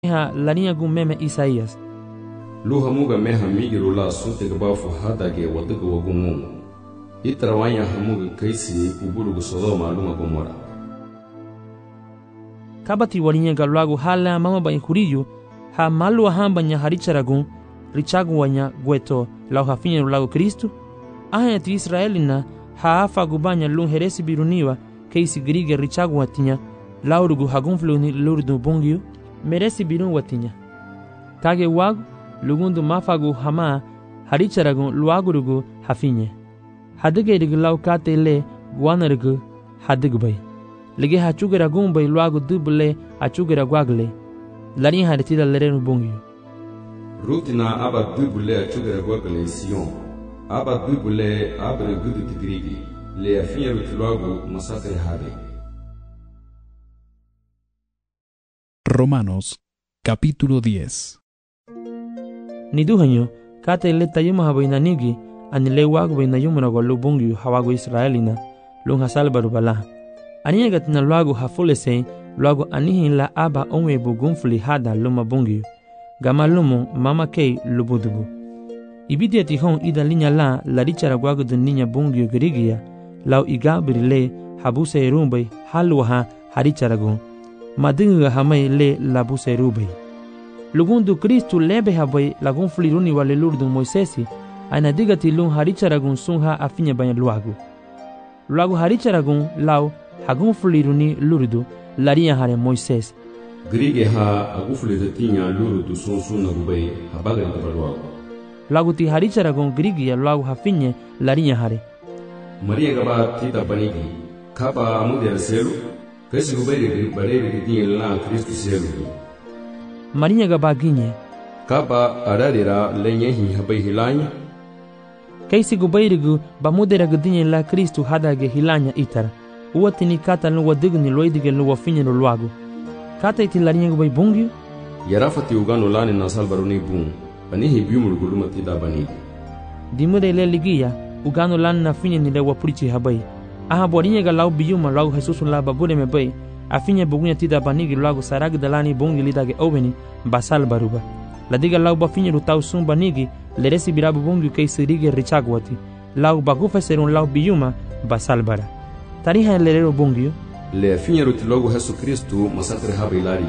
ha lania gu meme Isaías. Luhamuga meha migiru la sunte gabafu hadage wadaga wagumu. Itrawanya hamuga kaisi uburugu Sodoma luma Gomora. Kabati walinya galwagu hala mama ba huriyu ha malu hamba nya haricharagun richagu wanya gweto lau hafinye lagu Kristu. Ahayati Israelina ha afa gubanya lun heresi biruniwa kaisi grige richagu watinya laurugu hagunfluni lurdu bungyu meresi birun watinya. Kage wagu lugundu mafagu hama haricharagun luagurugu hafinye. Hadige irigu lau kate le guanarigu hadigubay. Lege hachugera gumbay luagu dubule hachugera guagle. Lani haritida lerenu bungyu. Rutina aba dubule hachugera guagle Sion. Aba dubule abre gudu tigrigi. Le afinye rutiluagu masakre hade. Romanos, capítulo 10. Niduhanyo, kate le tayuma habainanigi, anile wagu bainayuma nagolu bungyu hawagu Israelina, lung hasalbaru bala. Aniyagat na luagu hafulese, luagu anihin la aba onwe bugunfuli hada luma bungyu. Gama lumu mama kei lubudubu. Ibidia tihon ida linya la richara guagu dun ninya bungyu girigia, lau igabirile habuse erumbay halwaha haricharagun. Madinga hamay le labuse erubay. Lugundu Kristu lebe habay lagun fliruni wale lurdu Moisesi, aina digati lung haricharagun sunha afinya banya luagu. Luagu haricharagun lau hagun fliruni lurdu laria hare Moises. Grige ha agufliratinya lurdu sunsun nagubay habagari kabaluagu. Lagu ti haricharagun grigia luagu hafinye laria hare. Maria gaba tita banigi, kaba amudera selu, kasi gubay bareri dinya la Kristu selu. Maria gaba ginye. Kaba aradira lenyehi habay hilanya. Kaisi gubayrigu bamudera gudinye la Kristu hadage hilanya itara. Uwatini kata nuwa digni loidige nuwa finye no luagu. Kata iti larinye gubay bungyu? Yarafati ugano lani nasal baruni bung. Anihi biumul gulumati da banigi. Dimude le ligia, ugano lani na finye nile wapurichi habay. Aha borinye ga lau biyuma lau Jesusun la babure me bay. Afinye bugunya tida banigi luagu sarag dalani bungi lidage oveni basal baruba. Ladiga lau bafinye rutau sun banigi leresi birabu bungi kaisi rige richagwati. Lau bagufa serun lau biyuma basal bara. Tariha lerero bungi. Le afinye rutilogu Jesu Kristu masakre habi lari.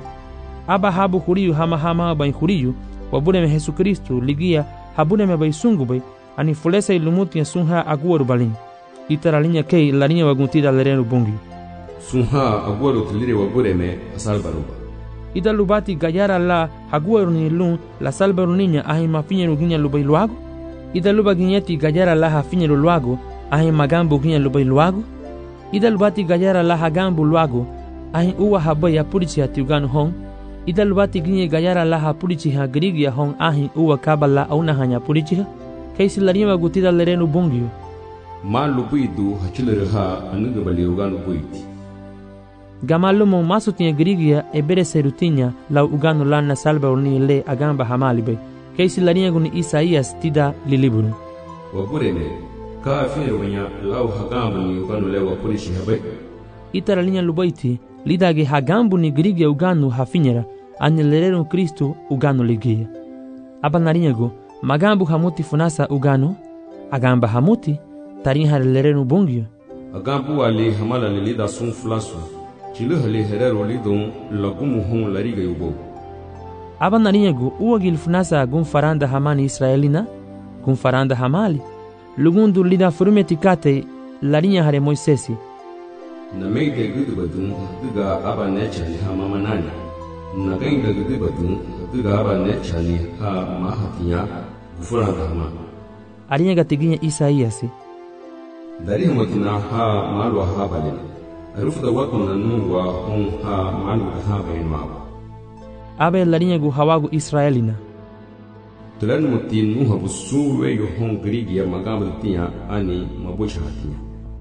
Aba habu huriyu hama bay huriyu wabure me Jesu Kristu ligia habure me bay sungu bay ani fulesa ilumuti ya sunha aguwaru balin. Itaralinya kei larinya waguntida lerero bungi. Sunha aguwaru tilire wabure me asal baruba. Ida lubati gayara la haguwaru ni lun la salbaru ninya ahi mafinye ruginya lubay luago. Ida luba ginyeti gayara la hafinye luago ahi magambu ginya lubay luago. Ida lubati gayara la hagambu luago ahi uwa habay apurichi hatiuganu hong. Ida lubati ginye gayara la hapurichi ha grigia hong ahi uwa kabala auna hanya purichi ha. Kaisi larinya wagutida lerenu bungiyo. Ma lubuidu hachilere ha anuga baliuganu buiti. Gamalumo masutinha grigia ebere serutinya lau ugano lana salba uni le agamba hamalibe. Kaisi larinha guni Isaías tida liliburu. Waburene, ka afine wanya lau hagambu ni ugano le wapurishi habe. Itara linha lubaiti, lidage hagambu ni grigia ugano hafinyera, ane lerero Kristu ugano ligia. Aba narinha go, magambu hamuti funasa ugano, agamba hamuti, tarinha lerero bungio. Agambu wali hamala lilida sun flasu. Chilu hali herero lidon lagumu hon lariga yubo. Aba narinyagu uwa gilfunasa gun faranda hamani Israelina, gun faranda hamali. Lugundu lida furumeti kate larinya hare Moisesi. Na meide gudu badun duga aba nechali ha mama nani. Na gainda gudu badun duga aba nechali ha mahatinya gufuranda hama. Arinyaga tiginya Isaías. Dari matina ha malwa ha balina. Arufuda watu na nungwa hong ha malu ha bainmawa. Abe larinyagu hawagu Israelina. Tulan muti nuha busuwe yo hong grigia magambu tinya ani mabucha hatinya.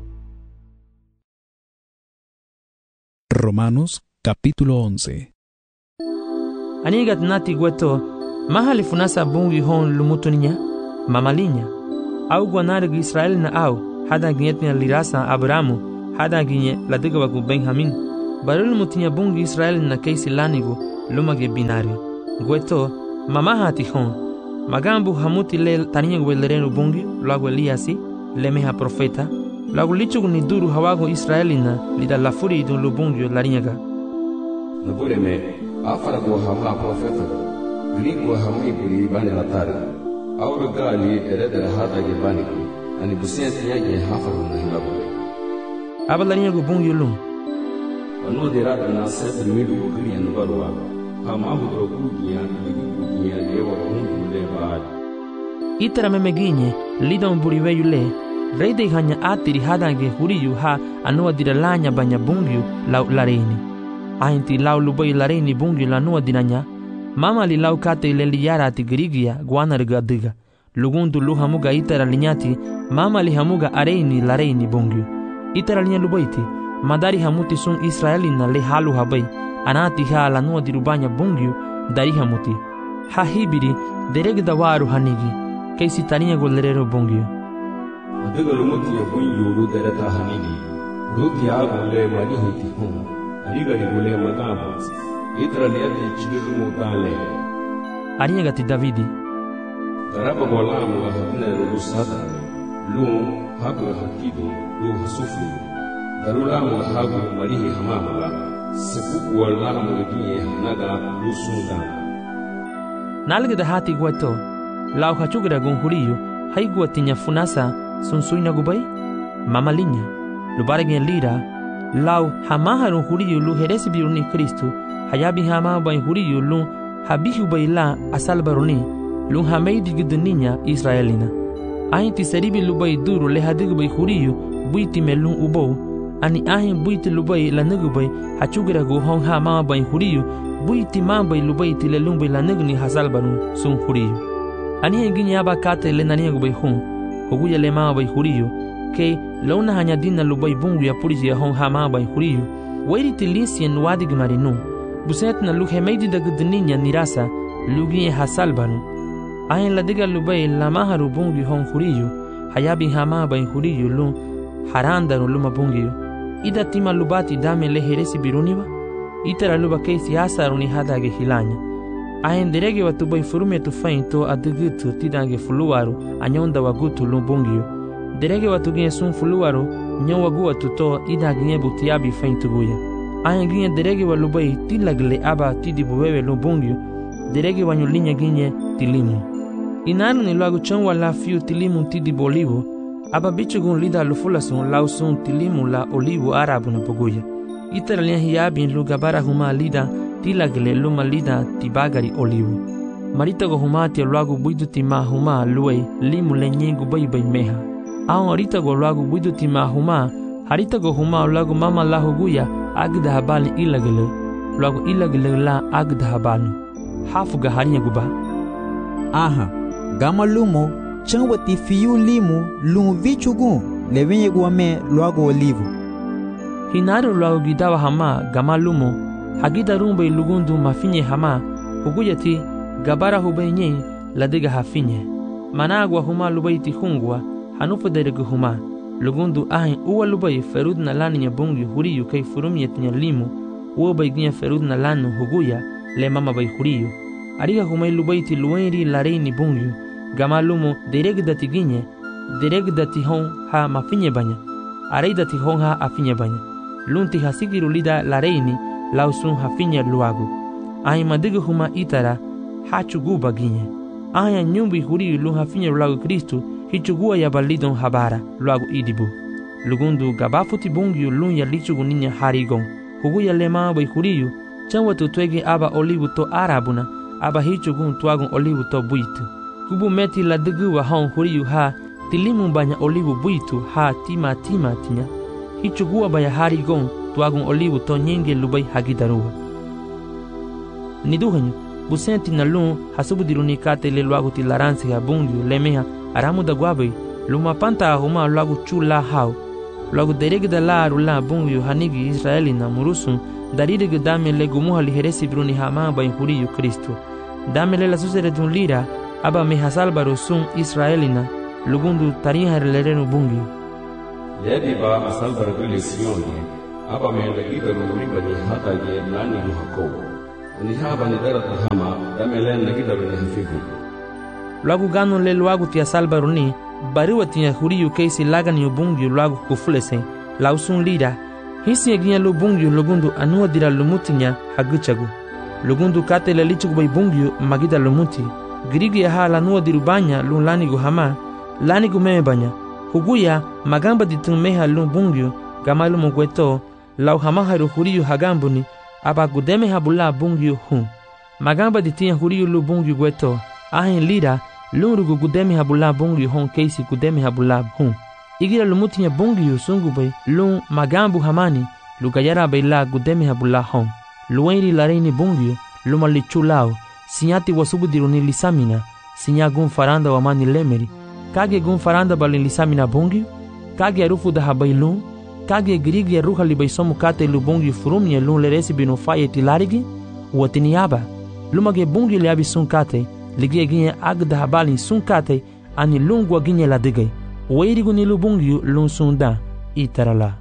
Romanos capítulo 11. Anigat nati gweto mahali funasa bungi hon lumutuninya mamalinya. Au guanarigu Israelina au hada ginyetnya lirasa Abramu hada ginye ladiga wagu Benjamin. Barul mutinya bungi Israel na kaisi lanigu lumage binario gueto mama hati hon magambu hamuti le taniya guelereno bungi lagu Eliasi lemeha profeta lagu lichugu ni duru hawago Israelina lida lafuri idun lubungi larinyaga nabure me afara go hama profeta ligo hami buri bani latara awro gali eredere hada ge bani ani busiyati yage hafaru na hilabu aba larinyaga bungi lum anu dera na set midu gri an barwa hama budro kugiya kugiya lewa bungi le baad itara memeginye lidon buriwe yule reide hanya atiri hadange huriyu ha anua diralanya banya bungiu lau lareini ainti lau lubai lareini bungiu lanua dinanya mama li lau kate leli yara ati girigia guanarga diga lugundu lu hamuga itara linyati mama li hamuga areini lareini bungiu itara linya lubaiti madari hamuti sun Israelina le halu habai anati ha lanua dirubanya bungiu dari hamuti ha hibiri deregda waru hanigi kaisi taniya golerero bungiu adiga lumuti ya bungiu dereta hanigi ruti ya gole mani hiti hum adiga gole magabu itara liati chigiru mutale ariya gati Davidi garaba golamu wa hadina rusada lu hagu hakidu lu hasufu darulamu wa hagu marihi hamamala sepuku walamu giye naga lu sunda nalgada hati gueto lau hachugra gunhuriyo haigua tinya funasa sunsuina gubai mama linya lubaregen lira lau hamaharu huriyo lu heresi biruni Kristo hayabi hama bai huriyo lu habihu baila asalbaruni lu hameidi gidninya Israelina ainti seribi lubai duru le hadigu bai huriyo buiti melun ubo ani ahin buiti lubai lanugu bai hachugra gu hong hama bai huriyo buiti mambai lubai tilelun bai lanugni hasalbarun sun huriyo ani nginya aba kate le nania gubai hon hoguya le ma bai huriyo ke launa hanya dinna lubai bungu ya purisi ya hon hama bai huriyo wairi tilisien wadi gmarinu buset na luhe meidi da gudninya nirasa lugi hasalbanu ayin la diga lubai la maharu bungu hon huriyo hayabi hama bai huriyo lu harandaru luma bungu ida tima lubati dame le heresi biruniwa itara luba keisi asaruni hadage hilanya ayin derege watu bai furume tu fainto adugutu tidange fuluwaru anyonda wagutu lumbungio derege watu ginye sun fuluwaru nyo wagu watu to ida ginye butiabi fainto guya ayin ginye derege walubai tilagle aba tidibu wewe lumbungio derege wanyulinya ginye tilimu inaru ni lagu chanwa la fiu tilimu tidibu olivo aba bichugun lida lufulasun lausun tilimu la olivo arabu na poguya itara liya hiyabin lugabara huma lida tilagle luma lida tibagari olivo marita go humati luagu buidu tima huma luei limu lenyengu bai meha aon arita go luagu buidu tima huma harita go huma luagu mama la huguya agda habali ilagle luagu ilagle la agda habalu hafuga harinya guba aha gama lumo chanwati fiu limu lumu vichugu levenye guame luagu olivo hinaru luagu gidawa hama gama lumo hagida rumba lugundu mafinye hama huguyati gabara hubenye ladiga hafinye managwa huma lubaiti hungwa hanufu deregu huma lugundu ahin uwa lubai ferudna laninya bungi huriyu kai furumyetinya limu uwa baiginya ferudna lanu huguya le mama bai huriyu ariga humai lubaiti luenri lareini bungi gama lumo deregdati ginye deregdati hon ha mafinye banya areidati hon ha afinye banya lunti hasigiru lida lareini lausun hafinya luagu ahin madiga huma itara hachuguba ginye aya nyumbi huriyu lu hafinya luagu Kristu hichugua ya balidon habara luagu idibu lugundu gabafuti bungi lun ya lichugu ninya harigon huguya lema bai huriyu chanwa tutwege aba olivu to arabuna aba hichugun tuagun olivu to buitu kubu meti la digu wa hon huriyu ha tilimu banya olivu buitu ha tima tinya hichugua baya harigon tuagun olivu to nyenge lubai hagidaruwa niduhanyu busenti na lun hasubu diruni kate le luagu ti laransi ha bungi lemeha aramu da guabai luma panta huma luagu chula hau luagu deregda la rula bungi hanigi Israeli na murusun darirege dame le gumuha li heresi bruni hama bai huriyu Kristo dame le la susere dun lira aba me hasalbaro sun Israeli na lugundu tariha lerenu bungi lebi ba asalbaro gule siyoni aba me le ida ruri bani hata ye lani muhako ni haba ni darata hama damelen nagida bani hafiku. Luagu ganu le luagu tia salbaruni bariwa tia huriyu keisi lagani ubungi luagu kufulese lausun lira hisi eginya lubungi lugundu anua dira lumutinya haguchagu lugundu kate le lichugu bai bungi magida lumuti girigi ha lanua dirubanya lun lanigu hama lanigu meme banya huguya magamba ditun meha lun bungi gamalu mugweto lau hama haru huriyu hagambuni aba gudeme habula bungi hu magamba ditia huriyu lubungi gweto ahin lira lunrugu gudeme habula bungi hon keisi gudeme habula hu igira lumutinya bungi sungu bai lun magambu hamani lugayara bai la gudeme habula hon luwairi lareini bungi luma lichulao sinyati wasubu diruni lisamina sinya gun faranda wamani lemeri kage gun faranda balin lisamina bungi kage arufu da habai lun kage girigi ya ruha libai somu kate lubungi furumye lun leresi binu faye tilarigi watiniaba lumage bungi liabi sun kate ligie ginye agda habalin sun kate ani lungwa ginye la digay weirigu ni lubungi lun sunda itarala.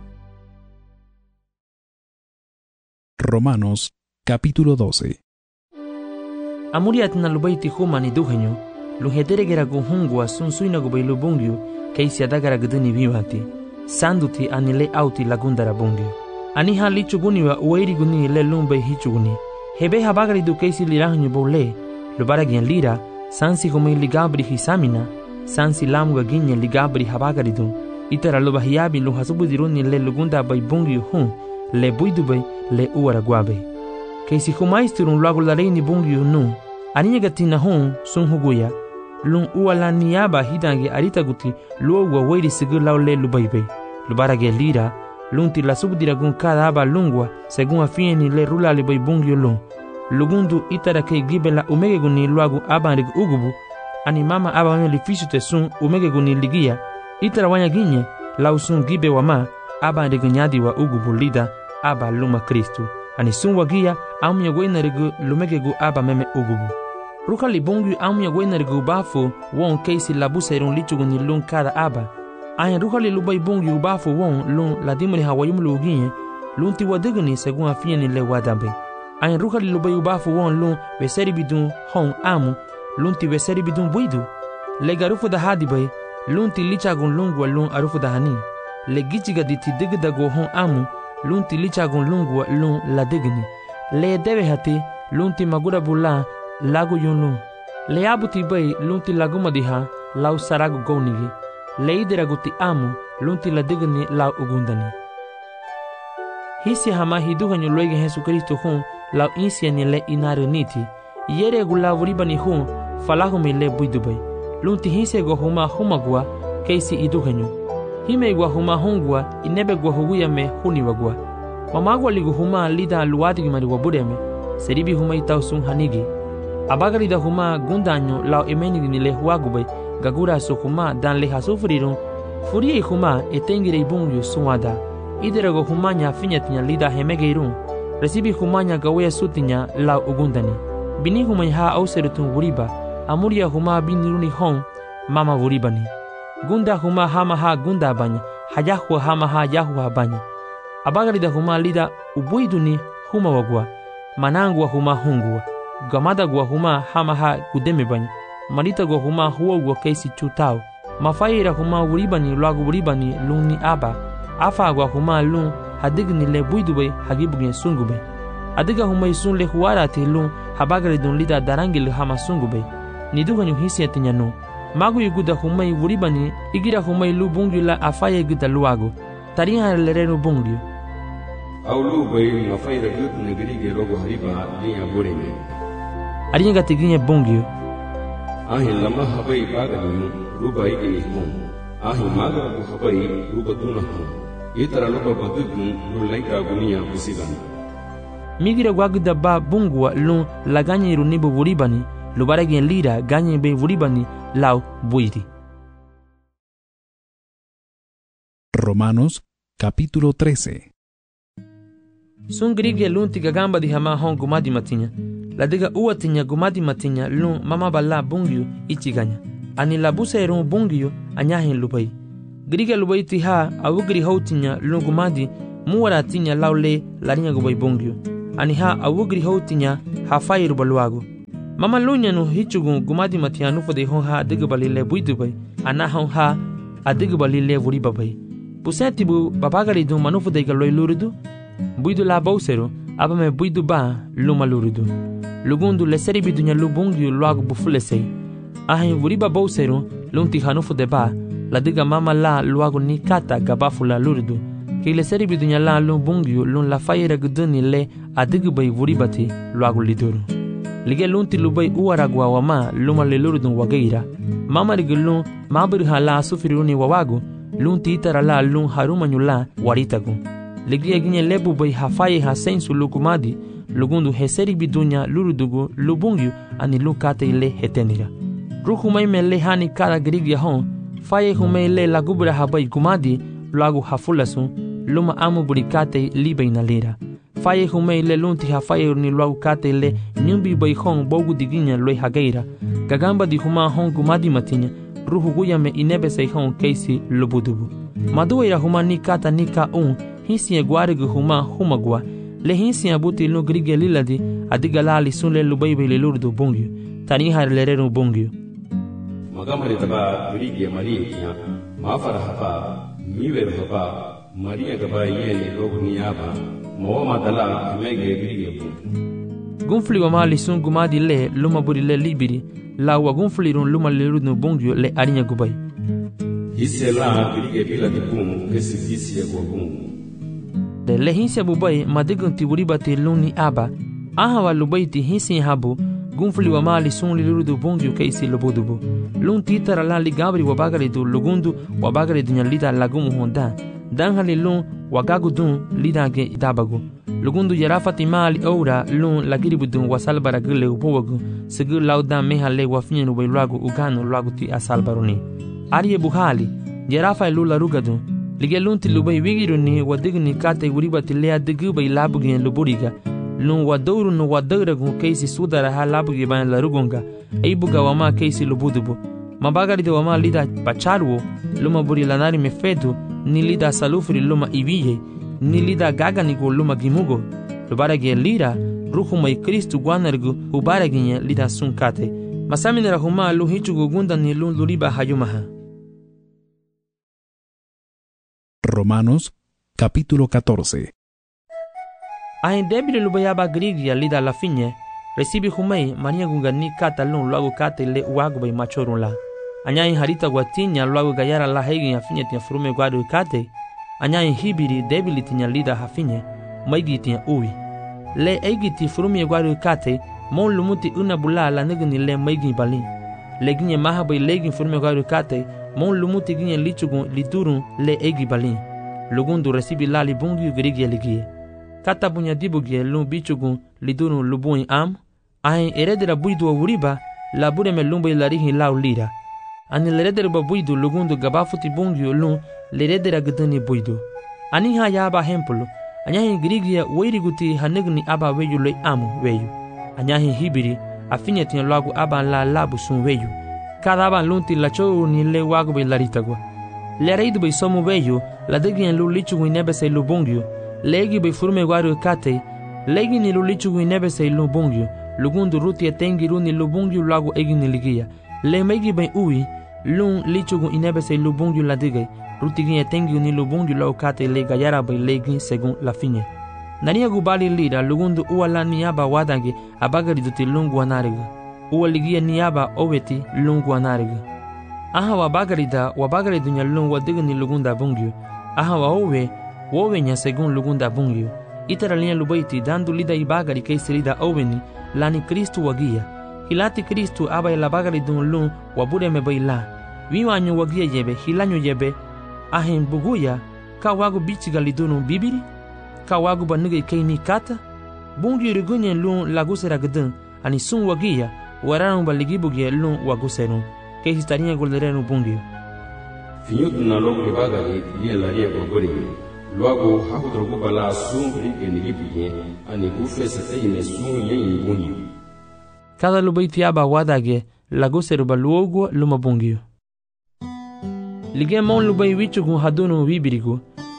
Romanos capítulo 12. Amuriat na lubaiti huma ni duhenyo luhederegera guhungwa sun suina gubay lubungi keisi adagara guduni vimati sanduti ani le auti lagundara bungi ani ha lichuguni wa weirigu ni le lumbay hichuguni hebe habagari du keisi lirahnyo bole lubaragyan lira sansi humay ligabri hisamina sansi lamuga ginye ligabri habagari du itara lubahiyabi luhasubudiruni le lugunda bay bungi hun le buidubai le uara guabe keisi humaistirun luagu lareini bungi nu aninya gatina hun sun huguya lun uala niyaba hidange arita guti luogwa weiri sigur lau le lubaibe lubarage lira lunti la subdiragun kada aba lungwa según afieni le rula le bay bungi lun lugundu itara ke gibela umege guni luagu abanrig ugubu ani mama aba wanyo lifisute sun umege guni ligia itara wanya ginye lau sun gibe wama abanrig nyadi wa ugubu lida aba luma Kristu ani sun wagia amya gwenarigu lumegegu aba meme ugubu ruka libungu amya gwenarigu bafu won keisi labusa irun lichuguni lun kada aba aya ruka lilubai bungu bafu won lun ladimuni hawayumlu uginye lun tiwaduguni según afieni le wadambe aya ruka lilubai bafu won lun weseri bidun hon amu lun ti weseri bidun buidu le garufu da hadibai lun ti lichagun lungwa lun arufu da hani le gichiga diti digdago hon amu lun ti lichagun lungwa lun ladigni le debe hati lun ti magura bula lagu yun lun le abuti bay lun ti laguma diha lau saragu gownigi le idiraguti amu lun ti ladigni lau ugundani hisi hama hiduhanyo loige Jesu Kristo hun lau insiani le inareniti yere gula vuribani hun falahumi le buidubay lun ti hisi go huma humagwa keisi iduhanyo hime gwa huma hungwa inebe gwa huguya me huni wagwa mamagwa ligu huma lida luwadigi mari wabureme seribi huma itau sun hanigi abagari da huma gundanyo lau emenigi ni le huagubay gagura su huma dan le hasufrirun furie huma etengire ibungyo suwada iderago huma nya finyatinya lida hemegeirun resibi huma nya gawe sutinya lau ugundani bini huma ha auserutun wuriba amuria huma biniruni hon mama wuribani gunda huma hama ha gunda banya hajahwa hama ha yahwa banya abagari da huma lida ubuiduni huma wagwa manangwa huma hungwa gamada gwa huma hama ha gudeme banya marita gwa huma huwa keisi chutao mafaira huma wuribani luagu wuribani luni aba afa gwa huma lun hadigni le buidube hagibugye sungube adiga huma isun le huara te lun habagari dun lida darangil hama sungube niduganyu hisi atinyano magu yuguda humai wuribani igira humai lu bungi la afaye guda luago tariha lereno bungi au lu bai mafai da gut ne girige rogo hariba linya bureme arinya gatiginye bungi ahin lama habai baganu rubai gini hum ahin maga bu habai rubatuna hum itara luba badugun lu laika gunia kusigani migira gwaguda ba bungwa lu laganye runibo wuribani lubaragyen lira ganye be wuribani lau buiri. Romanos capítulo 13. Sun grige lun tiga gamba di hama hon gumadi matinya. La diga uwa tinya gumadi matinya lun mama bala bungyu ichiganya. Ani labusa erun bungyu anyahin lubai. Grige lubai tiha awugri hau tinya lun gumadi muwara tinya lau le larinya gubai bungyu. ani ha awugri houtinya ha fairu baluago. Mama lunya no hichugun gumadi matianu fode hon ha digbalile buidubai ana hon ha adigbalile vuri babai. Puseti bu babagari du manufu de galoi lurudu buidu la bausero abame buidu ba luma lurudu. Lugundu le seri bidunya lubungi luago bufulesei. Ahin vuri ba bausero lunti hanufu de ba la diga mama la luago ni kata gabafula lurudu. Ke le seri bidunya la lubungi lun la fayera guduni le adigbai vuri bati luago liduru. Lige lunti lubai uaragwa wama luma le lurudu wageira. Mama rigulun mabir hala sufiruni wawagu lunti itara la lun harumanyula waritagu. Lige ginye lebu bai hafaye hasensu lukumadi lugundu heseri bidunya lurudugu lubungiu ani lukate ile hetenira. Ruhumai mele hani kara grigya hon faye humai le lagubra habai kumadi lagu hafulasu luma amu burikate libe inalira. Faye humai le lunti hafaye ni lagu kate le nyumbi bai hon bogu diginya loi hageira. Gagamba di huma hon kumadi matinya ruhu guyame inebe sei hon keisi lubudubu. Maduira huma ni kata nika hisi egwarigu huma humagwa le hinsi abuti lu grige liladi adigalali sunle lubaibe le lurdu bungyu tani har lereru bungyu magamari taba grige maria kiya mafara haba miweru haba maria gaba yene logni yaba mawama dala mege grige gunfli wa mali sun gumadi le luma buri le libiri la wa gunfli run luma le lurdu bungyu le arinya gubai hisela grige bila dikum kesifisi ya gwagungu le hinsi abubai madigun tiburibati luni aba ahawa lubaiti hinsi habu gunfli wa mali sun liludu bungyu keisi lubudubu lun titara la ligabri wa bagari du lugundu wa bagari dunya lida lagumu honda danhali lun wagagu dun lida ge idabagu lugundu yarafati mali oura lun lagiribu dun wasalbara gile upowagu sigu lauda mehale wafinyenu bailagu uganu lagu ti asalbaruni ariye buhali yarafa lula rugadu lige lunti lubai wigiruni wadigni kate uribati lea digubai labugen luburiga lun wadouru no wadaragu keisi sudara ha labugi ban larugonga eibuga wama keisi lubudubu mabagari de wama lida pacharuo luma buri lanari mefedu ni lida salufri luma ibiye ni lida gaganigo luma gimugo lubarage lira ruhumai kristu guanargu ubaraginye lida sunkate masaminera huma lu hichugu gunda ni lun luriba hayumaha. Romanos capítulo 14. Ain debile lubayaba grigia lida la finye recibi humei mania gungani kata lun luago kate le uago bay machorun la anyain harita guatinya luago gayara la hegi afinye tia furume guado kate anyain hibiri debile tinya lida hafinye maigi tia ui le egi ti furume guado kate mon lumuti una bula la negni le maigi balin leginye mahabay legin furume guado kate mon lumuti ginye lichugun liturun le egi balin lugundu recibi lali bungi grigia ligie kata bunya dibugie lun bichugun lidurun lubun am ahin eredera buidu wa wuriba la bureme lumba ilarihin lau lira ani leredera ba buidu lugundu gabafuti bungi lun leredera gudani buidu ani ha yaba hempulu anyahin grigia weiriguti hanegni aba weyu le amu weyu anyahin hibiri afinya tin lagu aba la labu sun weyu cada aba lunti la chou ni le wagu be laritagwa le reidu be somu weyu la degien lu lichu inebe se lu bungyu legi be furme waru kate legi ni lu lichu inebe se lu bungyu lugundu ruti etengi runi lu bungyu lagu egi ni ligia le megi be ui lun lichu inebe se lu bungyu la dige ruti gin etengi ni lu bungyu lagu kate le gayara be legi segun la finye nania gubali lira lugundu uala ni aba wadange abagari duti lungu anariga ualigia ni aba oweti lungu anariga aha wabagari dunya lun wadigni lugunda bungyu aha wowe nya segun lugunda bungyu itara linya lubaiti dandu lida ibagari keisilida oweni lani kristu wagia hilati kristu aba ilabagari dun lun wabure mebaila wiwanyu wagia yebe hilanyu yebe ahin buguya ka wagu bichiga lidunu bibiri ka wagu banuge keini kata bungyu rigunye lun lagusera gudun ani sun wagia waranu baligibuge lun waguserun ke histaria golderenu bungyu finyutu na logo ibagari liye laria gogori luago hakudrogo bala sungri enilibiye ani kufesa tayine sun yen bungyu cada lubaiti aba wadage laguseru baluogo luma bungyu lige mon lubai wichugun hadunu bibirigu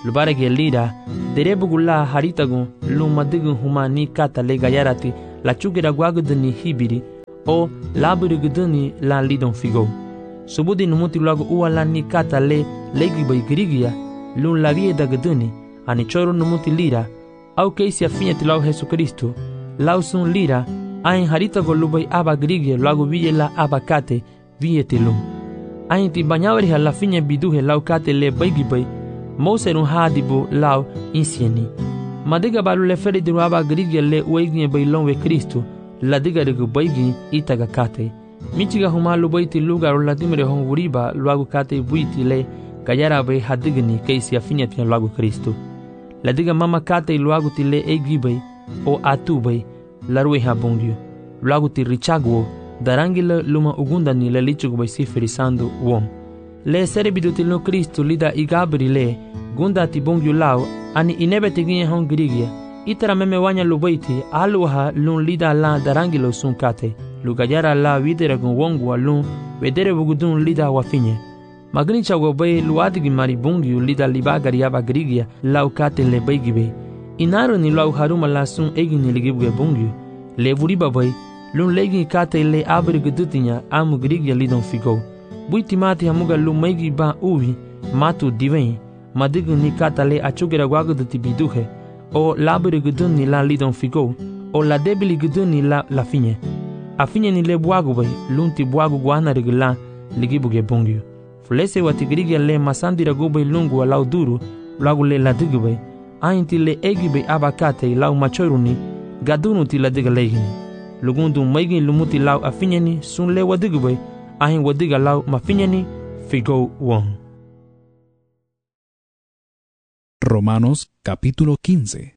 lubarege lira derebugula haritagun lumadigun humani kata le gayarati la chugera guagudani hibiri o laburigudani la lidon figo subudi numuti lagu uala ni kata le legi bay grigia lun la vie dagudani ani choro numuti lira au keisi afinyati lau Jesucristo lau sun lira ain haritago lubay aba grigia lagu vie la abakate vie telum ain ti banyawri la finya biduhe lau kate le baygi bay Moserun hadibu lau insieni. Madiga balu le feri diru aba grigia le ueginye bay lonwe Kristo la diga regu baygi itaga kate. Michiga humalu bayti lugar la dimre hon wuriba luagu kate buiti le kayara bay hadigni keisi afinya tia luagu Kristo. La diga mama kate luagu ti le egi bay o atu bay la rue habungyo. Luagu ti richagwo darangi le luma ugundani le lichugu bay siferisando wom. Le serebiduti no Kristo lida igabri le gunda ti bongyu lao ani inebete ginye hon grigia itara meme wanya lubaiti aluha lun lida la darangilo sun kate lugayara la videra gun wongwa lun wedere bugudun lida wafinye magni chago bay luadigi mari bongyu lida libagari aba grigia lau kate le baygibe inaro ni lau haruma la sun egini ligibwe bongyu le vuriba bay lun legi kate le abri gudutinya amu grigia lidon figo buiti mati hamuga lumaigi ba uvi matu diveni madigu ni katale achugera guaguduti biduhe o laburi gudun ni la lidon figo o la debili gudun ni la finye afinye ni le buagu bay lunti buagu guana regula ligibuge bongyu fulese watigrigia le masandira gubay lungu lau duru lagu le la digu bay ainti le egi bay abakate lau machoiruni gadunu ti la diga legini lugundu maigi lumuti lau afinye ni sun le wadigu bay ahin wadiga lau mafinyani figo won. Romanos capítulo 15.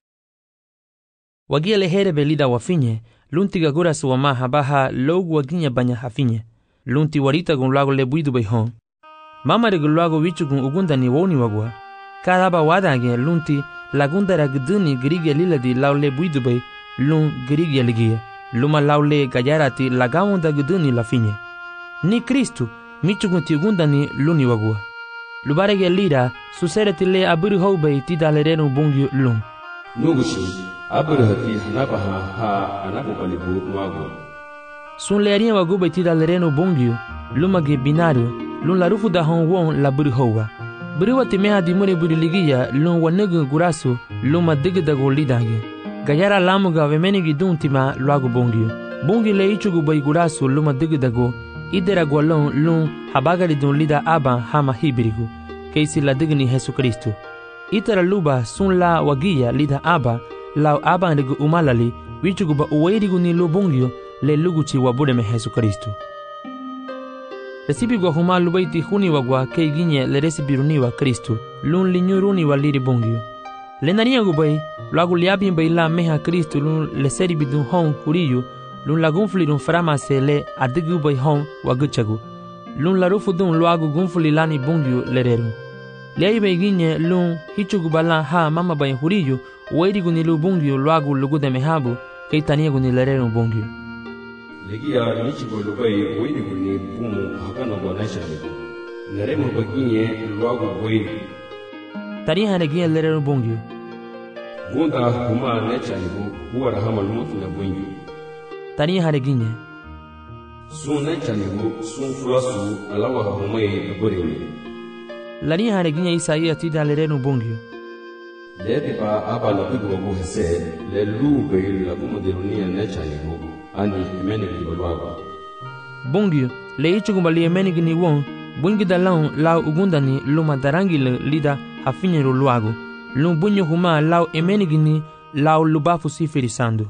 Wagia lehere belida wafinye, lunti gagura suwama habaha logu waginya banya hafinye. Lunti warita gun lago le buidu bayhon. Mama regu lago wichu gun ugunda ni woni wagwa. Karaba wadange lunti lagunda ragduni grigia liladi lau le buidu bay lun grigia ligia. Luma lau le gayarati lagawunda guduni la finye. Ni Kristu michugunti ugunda ni luni wagua. Lubarege lira susereti le aburi houbei ti dalerenu bungyu lum. Nugushi aburi hati hanabaha ha anabukalibu wagua. Sun learia wagubei ti dalerenu bungyu lumage binario lun la rufu da hon won la buri houwa. Buri wati meha di mure buri ligia lun wanegu gurasu luma digidago lidange. Gayara lamuga vemenigi duntima luagu bungyu. Bungi le ichugu bai gurasu luma digidago idera gwalon lun habagari dun lida aba hama hibirigu keisi la digni Jesucristo itara luba sun la wagia lida aba lau aba ndigu umalali wichugu ba uwairigu ni lubungyo le luguchi wabudeme Jesucristo resibi gwa huma lubaiti huni wagwa kei ginye le resibiruni wa Kristo lun linyuruni wa liri bungyo le nania gubai lagu liabi mbai la meha Kristo lun le seribi dun hon huriyu lun la gunfuli dun faramase le adigu bay hon waguchagu. Lun la rufu dun luagu gunfuli lani bungyu lereru. Liai bay ginye lun hichugu balan ha mama bay huriyu wairigu ni lu bungyu luagu lugude mehabu kei taniegu ni lereru bungyu. Legia nichigo lubay wairigu ni bumu hakana gwanashanigu. Leremu baginye luagu wairigu. Tariha neginye lereru bungyu. Gunda huma nechanigu huwa rahama lumutu na bungyu. Tani hareginye sun nechanigu sun fulasu alawa humay agorewe lani hareginye Isaia ti dalerenu bungyu lebe ba aba la bigo go hese le lube la kumoderunia nechanigu ani menigi balwaga bungyu le ichugumbali menigi ni won bungi dalan lau ugundani luma darangi le lida hafinyeru luago lum bunyo huma lau emenigi ni lau lubafu sifirisando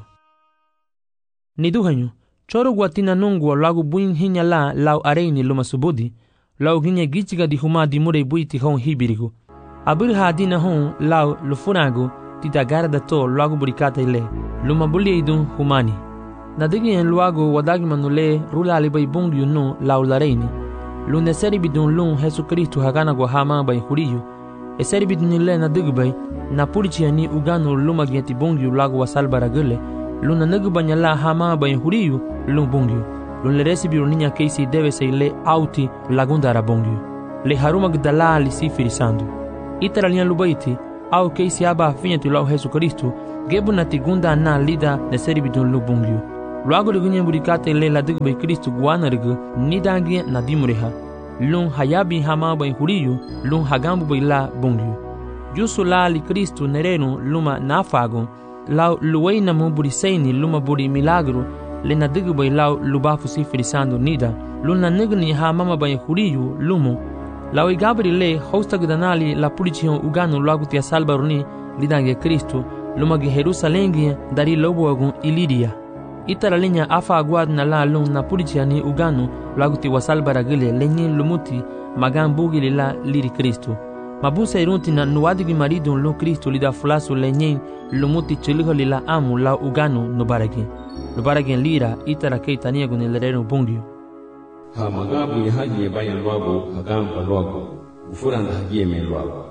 ni duhanyo choro guatina nungwa lagu buin hinya la lau areini luma subudi lau ginya gichiga di huma di mure buiti hon hibirigo abir hadina hon lau lufunago ti dagara da to lagu burikata ile luma buli idun humani nadigi en luago wadagi manule rula ali bay bungyu no lau lareini lune seri bidun lun Jesucristo hagana go hama bay huriyo e seri bidun ile nadigi bay na purichi ani ugano luma giati bungyu lagu wasalbara gele luna nagu banyala hama bay huriyu lun bungyu lun le resibiru ninya keisi deve se le auti lagunda ra bungyu le haruma gdala li sifirisando Itara linha lubaiti, au keisi aba afinha tu lau Jesus Cristo, gebu na tigunda na lida na seribidun lubungyu. Luago lugunye burikate le la digbe Cristo guana rigu, nidangi na dimureha. Lung hayabi hama bai huriyu, lung hagambu bai la bungyu. Jusu la li Cristo nerenu luma nafago, lau luwei na mu buriseini luma buri milagro, le na digbe lau lubafu si ferisando nida. Luna nigni ha mama bai huriyu lumu. Lau igabri le hosta gudanali la pulicion uganu luago tia salbaruni, lidangi Cristo, luma gi Jerusalengi dari lobo agun ilidia. Itara linha afa aguad na la lung na puliciani uganu luago ti wasal baragile lenyin lumuti magan bugi la liri Cristo. Mabusa irunti na nuadigi marido lu Cristo lida fulasu lenyin lumuti chiliho lila amu la uganu nubaragi. Nubaragi lira itara keitania gun lerenu bungyu. Ha magabu ya haji bayan luago hagamba luago ufuranda haji me luago.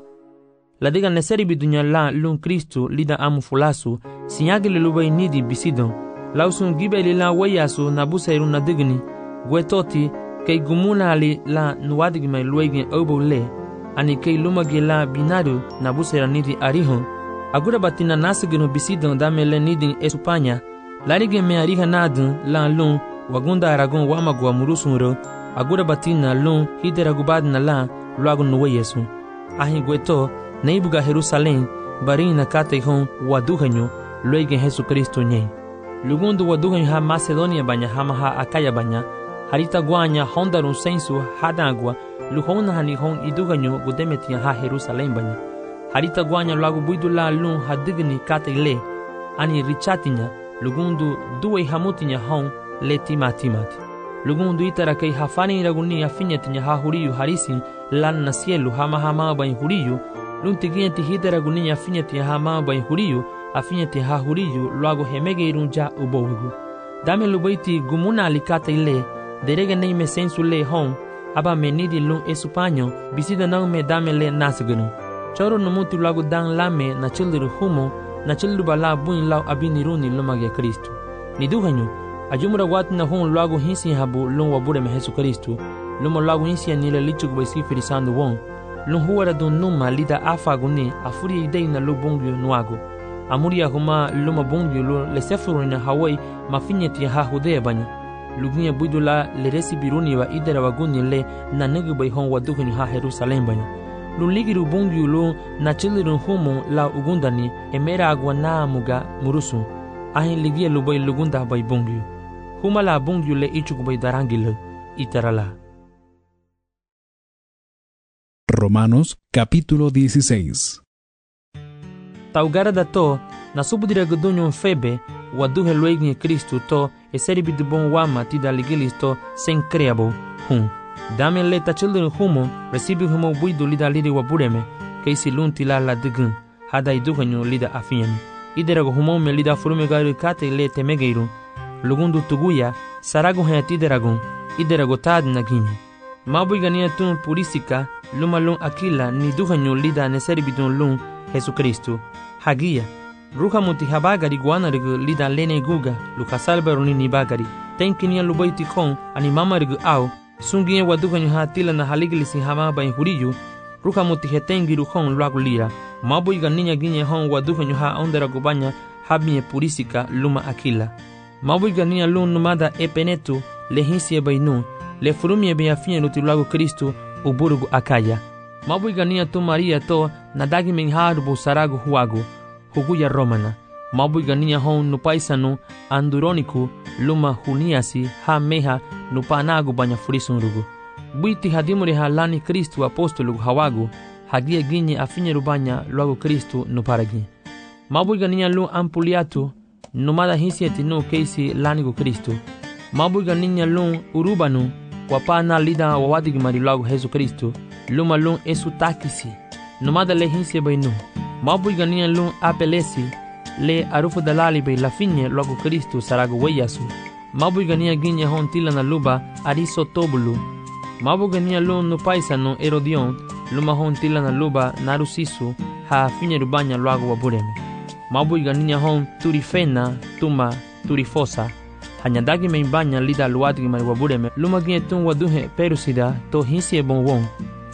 La diga neseri bidunya la lun Cristo lida amu fulasu sinyagile lubai nidi bisidon. Lausun gibeli la wayasu na busa irun na digni gwetoti kei gumuna ali la nuadigi mai luegin obo le ani kei lumagi la binadu na busa iranidi arihon. Agura batina nasigino bisidon dame le nidin esupanya larige me ariha nadun la lun wagunda aragon wamagwa murusunro agura batina lun hideragubad na la luago nuwayesu. Ahin gweto neibuga Jerusalém barin na katehon waduhanyo luegin Jesus Cristo nye. Lugundu waduhanyo ha Macedonia banya hama ha Akaya banya harita guanya hondarun sensu hadagwa luhona hanihon iduganyo gudemetia ha Jerusalém banya harita guanya luago buidula lun hadigni katele ani richatinya lugundu duwe hamutinya hon le timati lugundu itara kei hafani iraguni afinyatinya ha huriyu harisi lan na cielo hama bany huriyu luntigia ti hideraguni afinyatinya hama bany huriyu afinyati ha huriyu luago hemege irunja ubowigu dame lubaiti gumuna alikata ile derege nei me sensu le hon aba menidi lun esupanyo bisida nang me dame le nasgunu choro numuti luago dang lame na childiru humo na childiru bala buin lau abiniruni lumage Cristo niduhanyo ajumura watu na hon luago hinsi habu lun wabure me Jesus Cristo lumo luago hinsi anile lichuk baisi ferisando won lun huwara dun numa lida afaguni afuri idei na lubungyo nuago amuria huma luma bungyo lu lesefuru na Hawaii mafinyeti ha hudea banya lugunya buidula le resibiruni wa idera waguni le na negu bai hon waduhuni ha Jerusalem banya luligiru bungyo lu na chiliru humo la ugundani emera agwa na muga murusu ahin ligia lubai lugunda bai bungyo huma la bungyo le ichuk bai darangile itarala. Romanos capítulo 16. Taugara da to na subudira gudunyo febe waduhe luegni Cristo to eseri bidubon wama tida ligilis to sen creabo dame le tachildun humo recibi humo buidu lida lidi wabureme keisi lunti la digun hada iduhanyo lida afiani iderago humo me lida furume gari kate le temegeiru lugundu tuguya sarago hayatideragon iderago tad naginyi mabui gania tun purisika lumalun akila ni duhanyo lida neseri bidun lun Jesus Cristo hagia ruha muti habagari guanarigu lida lene guga lukasalbaruni ni bagari tenkinia lubaiti kon ani mamarigu au sungiye waduganyo hatila na haligilisi hama bai huriyu ruha muti hetengiru kon luagu lira mabuiga ninya ginye hon waduganyo ha onderagu banya habie purisika luma akila mabuiga ninya lun numada epenetu lehinsie bainu le furumie be afien luti luagu Cristo uburugu Akaya mabuiga ninya tu Maria to nadagi menharubu saragu huagu huguya romana mabuiga ninya hon nupaisanu anduroniku luma huniasi ha meha nupanagu banya furisunrugu buiti hadimuri halani Cristo apostolu hawagu hagia ginye afinye rubanya luagu Cristo nuparagi mabuiga ninya lu ampuliatu numada hisieti no keisi lanigu Cristo mabuiga ninya lu urubanu wapana lida wawadigi mari luagu Jesus Cristo luma lu esutakisi numada le hinsie bainu mabuiga ninya lu apelesi le arufu dalali be lafinye luagu Cristo saragu weyasu mabuiga ninya ginye hon tila na luba ariso tobulu mabuiga ninya lu nupaisano Herodion luma hon tila na luba narusisu ha finye rubanya luagu wabureme mabuiga ninya hon turifena tuma turifosa hanyadagi meimbanya lida luadigi mari wabureme luma ginye tun waduhe perusida to hinsie bonwon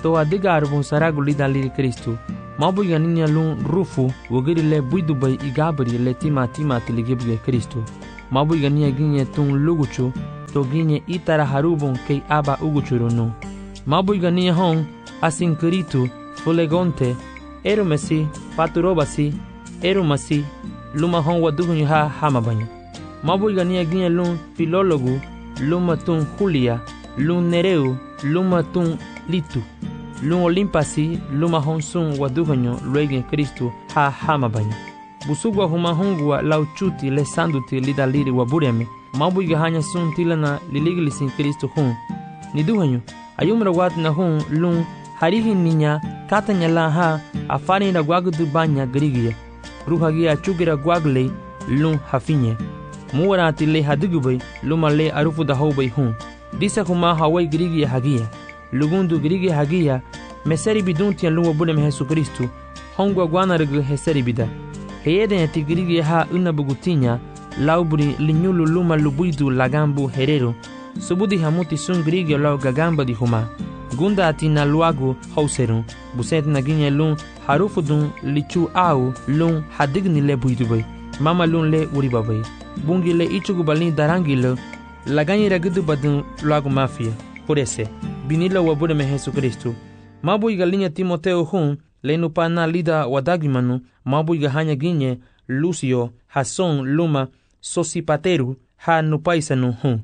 to adigar bon saragu lida liri Kristo. Mabu ganinya lun rufu wogiri le buidu bay igabri le tima tiligibge Kristo. Mabu ganinya ginye tun luguchu to ginye itara harubon kei aba uguchurunu. Mabu ganinya hon asinkiritu fulegonte erumesi paturobasi erumasi luma hon wadugunyu ha hamabanya. Mabu ganinya ginye lun filologu luma tun Julia lun Nereu luma tun Litu lun Olimpasi luma hon sun wadugunyu luegen Kristo ha hamabanya. Busugwa huma hongwa lauchuti le sanduti lidaliri wabureme. Mabu hanya sun tilana liligilisin Kristo hun. Niduhanyu ayumra wat na hun lun harihin ninya katanya la ha afari na gwagudu banya grigia. Ruhagia chugira gwagle lun hafinye. Muwarati le hadugubay luma le arufu da hobay hun. Disa huma hawai grigia hagia. Lugundu grigia hagia meseri biduntian lun wabureme Jesu Kristo. Hongwa gwanargu heseri bida. Heyeden ya tigirigi ha unabugutinya laubri linyulu luma lubuidu lagambu herero subudi hamuti sun grigi lau gagamba di huma gunda atina luagu hauseru buset na ginye lun harufudun lichu au lun hadigni le buidubay mama lun le uribabay bungi le ichugu balini darangi le laganyi ragudu badun luagu mafia hurese binila wabureme Jesu Kristo mabu igalinya Timoteo hun lenu pana lida wadagimanu mabu hanya ginye Lucio Hason luma Sosipateru ha nupaisanu hun.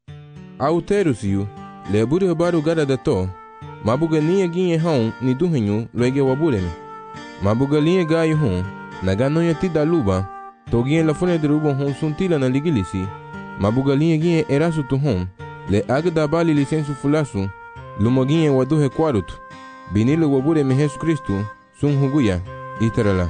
Auterusiu leburi habaru gara dato mabu ganinya ginye hon ni duhenyu luege wabureme. Mabu galinye gayu hun naganonya tida luba to ginye la fune derubo hun suntila na ligilisi. Mabu galinye ginye erasu tu hun le agda bali lisensu fulasu luma ginye waduhe kwarutu. Binile wabureme Jesu Kristo sun huguya itarala.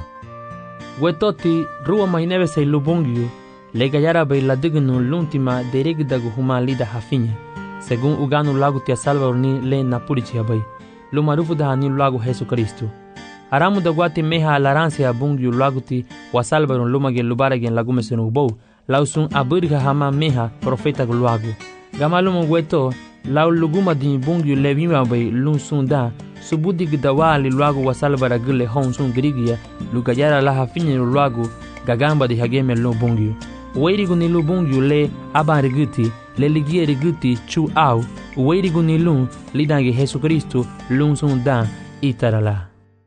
Wetoti ruwa mainebe say lubongyu le gayara bay la dignu luntima deregdagu huma lida hafinya según uganu lagu tia Salvador ni le napurichi bay lumarufu da ni lagu Jesu Kristo aramu da guati meha alaransia bungyu lagu ti wa Salvador lumage lubaragen lagu mesenu bow lausun abirga hama meha profeta gulagu gamalumu weto lau luguma di bungyu levima bay lun sunda subudi gdawali luagu wa Salvador gule hon sun grigia lugayara la hafinya luagu gagamba di hageme lo bungyu weirigu ni lu bungyu le abariguti le ligie riguti chu au weirigu ni lu lidange Jesu Kristo lun sun da itarala.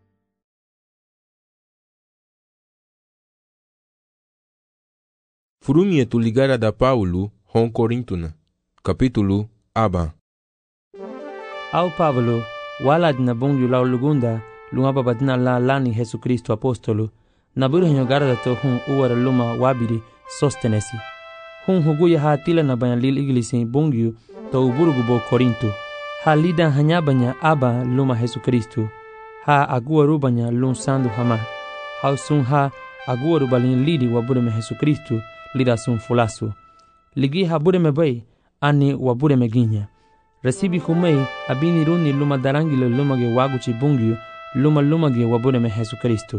Furumie tu ligara da Paulo hon Corintuna capítulo aba. Au Pablo wala dina bungyu lau lugunda lunga babadina la lani Jesu Kristo apostolo naburu henyo garada to hun uwara luma wabiri sostenesi hun huguya ha tila na banya lil iglisi bungyu to uburugu bo Korinto ha lida hanya banya aba luma Jesu Kristo ha aguwaru banya lun sandu hama ha sun ha aguwaru balin lidi wabureme Jesu Kristo lida sun fulasu ligi ha bureme bay ani wabureme ginya resibi humei abini runi luma darangile lumage waguchi bungyu luma ge wabureme Jesu Kristo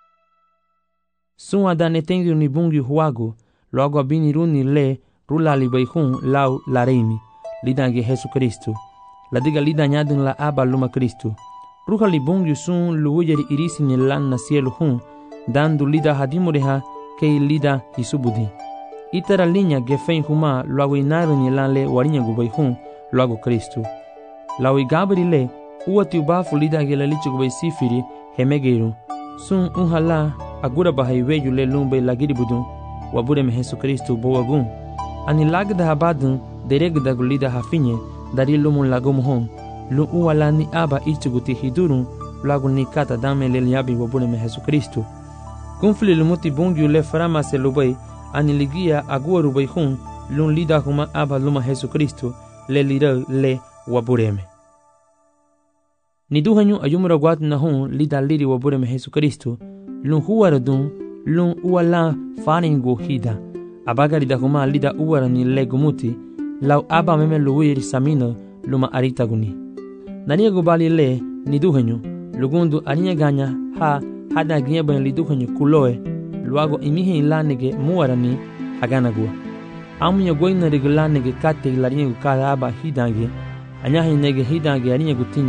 sun adane tengi ni bungyu huagu logo abini runi le rula libaihun lau lareimi lidange Jesu Kristo ladiga lida nyadun la aba luma Kristo ruha li bungyu sun luujeri irisi ni lan na cielo hun dandu lida hadimureha kei lida hisubudi itara linya gefen huma logo inaru ni lan le warinya gubaihun logo Kristo lau igabri le uati ubafu lida gela lichu gubay sifiri hemegeru sun unhala agura bahaiweyu le lumbe lagiri budun wabureme Jesu Kristo bowagun ani lagda habadun deregda gulida hafinye dari lumun lagum hon lu uwala ni aba ichuguti hidurun lagu ni kata dame le liabi wabureme Jesu Kristo kunfli lumuti bungyu le farama se lubay ani ligia agua rubay hun lun lida huma aba luma Jesu Kristo le lira le wabureme niduhanyu ayumra gwat na hun lida liri wabureme Jesu Kristo lun huwaradun lun uwala faningo hida abagari da huma lida uwara ni legumuti lau aba meme luwiri samino luma aritaguni nania gubali le niduhanyu lugundu aninya ganya ha hada ginya ban liduhanyu kuloe luago imihi lanege muwarani haganagua amunya goina regulanege kate larinya gukara aba hidange anyahi nege hidange aninya gutinya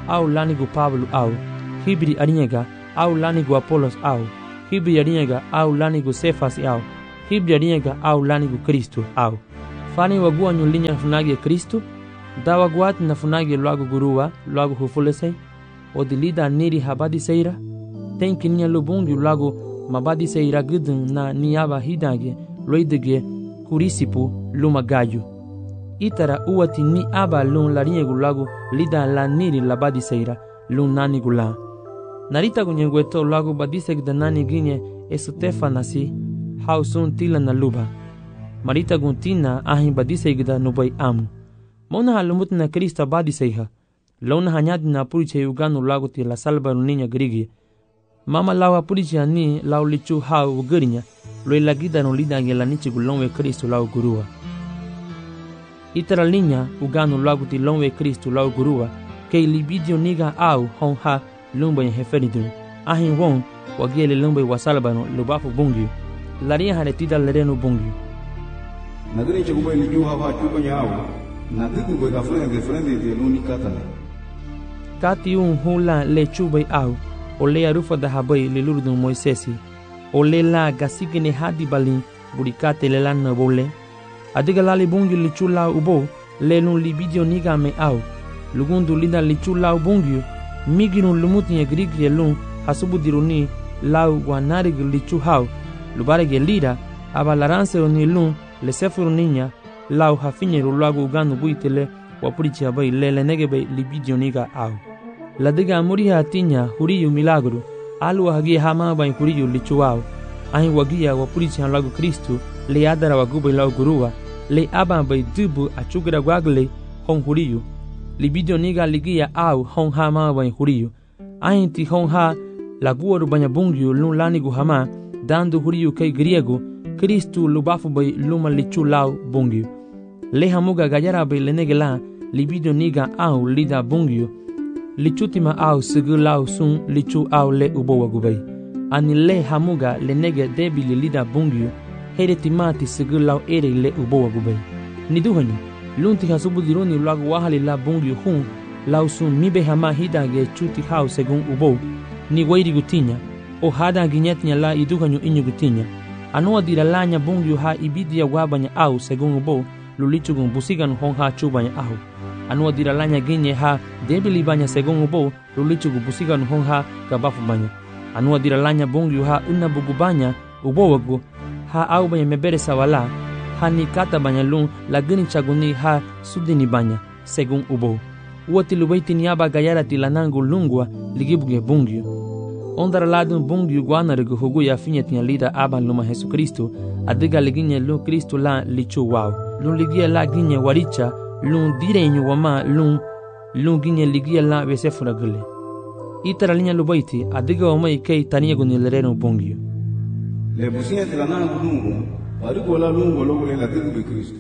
au lanigu Pablo au hibri arinyega au lanigu Apolos au hibri arinyega au lanigu Sefas au hibri arinyega au lanigu Kristo au fani wagua nyulinya funagi Kristo dawa guat na funagi luagu gurua luagu hufulesei odilida niri habadi seira tenki nia lubungi luagu mabadi seira gudun na niaba hidage loidege kurisipu luma gayu itara uati ni aba lun larinye gulagu lida la niri labadi seira lun nani gula narita gunyegweto lagu badisek da nani ginye esutefa nasi hausun tila na luba marita guntina ahin badisek da nubai amu mona halumut na Krista badiseiha lona hanyadi na puriche uganu lagu ti la salba ninya grigi mama lawa puriche ani lau lichu hau ugarinya loi lagida no lida ngela nichi gulonwe Kristo lau gurua itara linya uganu lagu ti lonwe Kristo lau gurua kei libidio niga au hon ha lumba ya heferidu ahin won wagele lumba wasalba no lubafu bungi laria haretida lereno bungi nagani chagubai liju hava chupa nyao na tiku gwe ka frende de luni katana kati hula le chubai au ole arufa da habai le lurdu Moisesi ole la gasigene hadi bali burikate le lan bole adiga lali bungi le chula ubo le lun libidio niga me au lugundu linda le chula ubungi miginu lumuti ye grigi lun hasubu diruni lau wanari le chuhau lubare ge lira abalaranse oni lun le sefuru ninya lau hafinye rulagu uganu buitele wapurichi abai lele negebe libidio niga au la diga muriha tinya huriyu milagro alu hagia hama bai huriyu lichuau ahin wagia wapurichi lagu Kristo le adara wagubai lau gurua le aba bai dubu achugira gwagle hon huriyu libidio niga ligia au hon hama bai huriyu ahin ti hon ha laguoru banya bungiu lun lanigu hama dandu huriyu kai griego Kristo lubafu bai luma lichu lau bungiu le hamuga gajara bai lenegela libidio niga au lida bungiu lichutima au sigu lau sun lichu au le ubo wagubai ani le hamuga lenege debili lida bungiu heretimati sigu lau ere le ubo wagubai niduhanyu lunti hasubu dironi lagu wahali la bungiu hun lau sun mibe hama hidage chuti hau segun ubo ni wairi gutinya o hada ginyetnya la iduhanyu inyu gutinya anua diralanya bungiu ha ibidia wabanya au segun ubo lulichugun busigan hon ha chubanya au anua diralanya ginye ha debili banya segun ubo lulichugu busigan hon ha gabafu banya anua diralanya bungiu ha una bugu banya ubo wagu ha au banya mebere sawala ha ni kata banya lun lagini chaguni ha sudini banya segun ubo uati lubaiti niaba gayara tilanangu lungwa ligibuge bungiu ondara ladun bungiu guanarigu hugu ya finye tinya lida aba luma Jesu Kristo adiga liginye lu Kristo la lichu wow lun ligia la ginye waricha lun direnyu wama lun ginye ligia la besefura gule itara linya lubaiti adiga wama ikei taniya guni lereno bungiu le businya tilanangu lungu barigo la lungu logule la tiku de Cristo.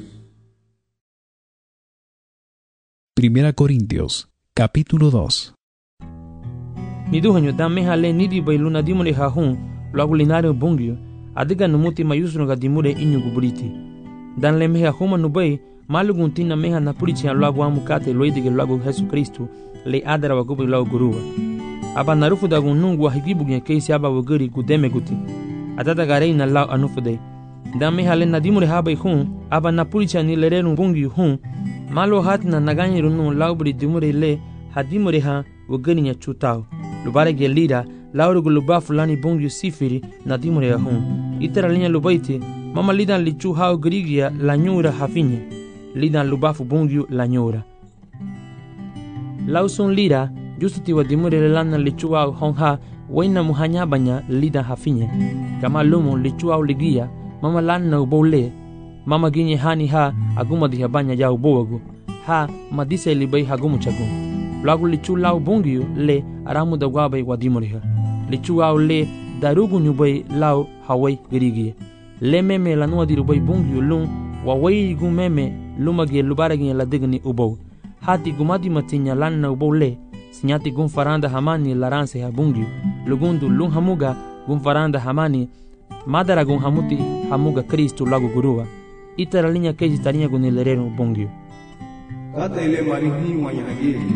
Primera Corintios, capítulo 2. Niduhanyo dame hale nidi bai luna dimule hahun lagu linario bungio adiga numuti mayusno ga dimure inyu guburiti dan le meha huma nubai malugun tina meha napurichi lagu amukate loidige lagu Jesu Kristo le adara wagubi lagu guruwa aba narufu da gunungu wa higibugen keisi aba waguri gudeme guti adada garei na lau anufude dan meha le nadimure habai hun aba napurichi ni lerenu bungio hun malo hatina naganyiru nu laubri dimure le hadimure ha waguri nya chutao lubare ge lida laurugu luba fulani bungiu sifiri na dimure ya hun itara linya lubaiti mama lidan lichu hau grigia la nyura hafinye lidan lubafu bungiu la nyura lausun lida justuti wa dimure lana lichu hau honha waina muhanya banya lidan hafinye kama lumu lichu hau ligia mama lana ubole mama ginye hani ha aguma diha banya ya ubowagu ha madise libai hagumu chagu lagu lichu lau bungiu le aramu da gwabai wadimuriha lichu au le darugu nyubai lau hawai girigie le meme la nuwa dirubai bungiu lun wawai gu meme lumage lubaragi la digni ubou hati gumadi matinya lanna ubou le sinyati gun faranda hamani laranse ha bungiu lugundu lun hamuga gun faranda hamani madara gun hamuti hamuga Kristo lagu gurua itara linya keji tarinya gun lereno bungiu kata ile marihi wanyagiri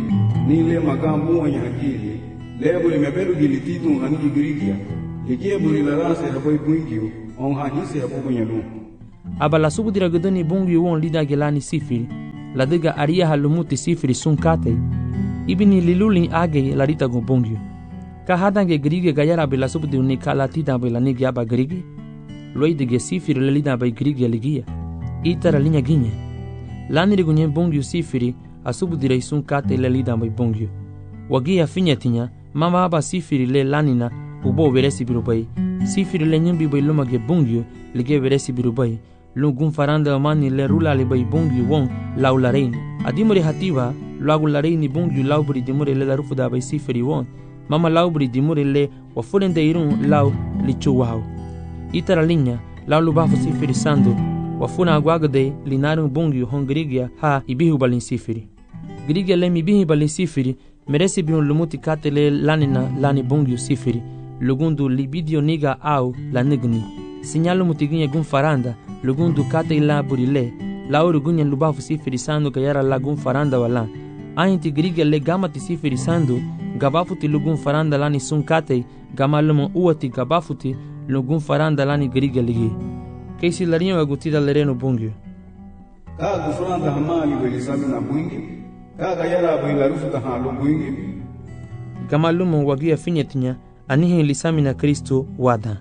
ni le magambo wanya hakili lebo limeberu gilititu aniki Grigia likie buri la rase hapo ibungio on hanisi hapo banyalu aba la subudira gudani bungio won lida gelani sifiri la diga aria halumuti sifiri sunkate ibini liluli age la rita go bungio ka hadange Grigia gayara bela subudu ni kala tida bela ni aba Grigia loidige sifiri le lida ba Grigia ligia itara linya ginye lani rigunye bungio sifiri asubudira sunkate le lida ba bungio wagia finyatinya mama aba sifiri le lanina ubo veresi birubai sifiri le nyimbi bai luma ge bungio lige veresi birubai lungun faranda mani le rula le bai bungio won laularein adimore hativa lagu larein bungio laubri dimore le darufu da bai sifiri won mama laubri dimore le wafurende irun lau lichuwao itara linya laulu bafu sifiri sando wafuna agwagade linarun bungio hon Grigia ha ibihu balin sifiri Grigia le mibihi balin sifiri meresi biun lumuti katele lanina lani bungio sifiri lugundu libidio niga au la nigni sinyalu mutiginye gun faranda lugundu kate la burile la urugunye lubafu sifiri sando gayara la gun faranda wala ainti Grigia le gamati sifiri sando gabafuti lugun faranda lani sunkate gamalumo uati gabafuti lugun faranda lani Grigia ligi keisi larinyo agutida lereno bungio ka gufranda hamali belisami na bungio ka gayara bai larufu ka halu bungio gamalumo wagia finyetinya anihi lisami na Cristo wada.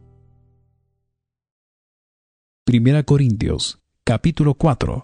1 Corintios, capítulo 4.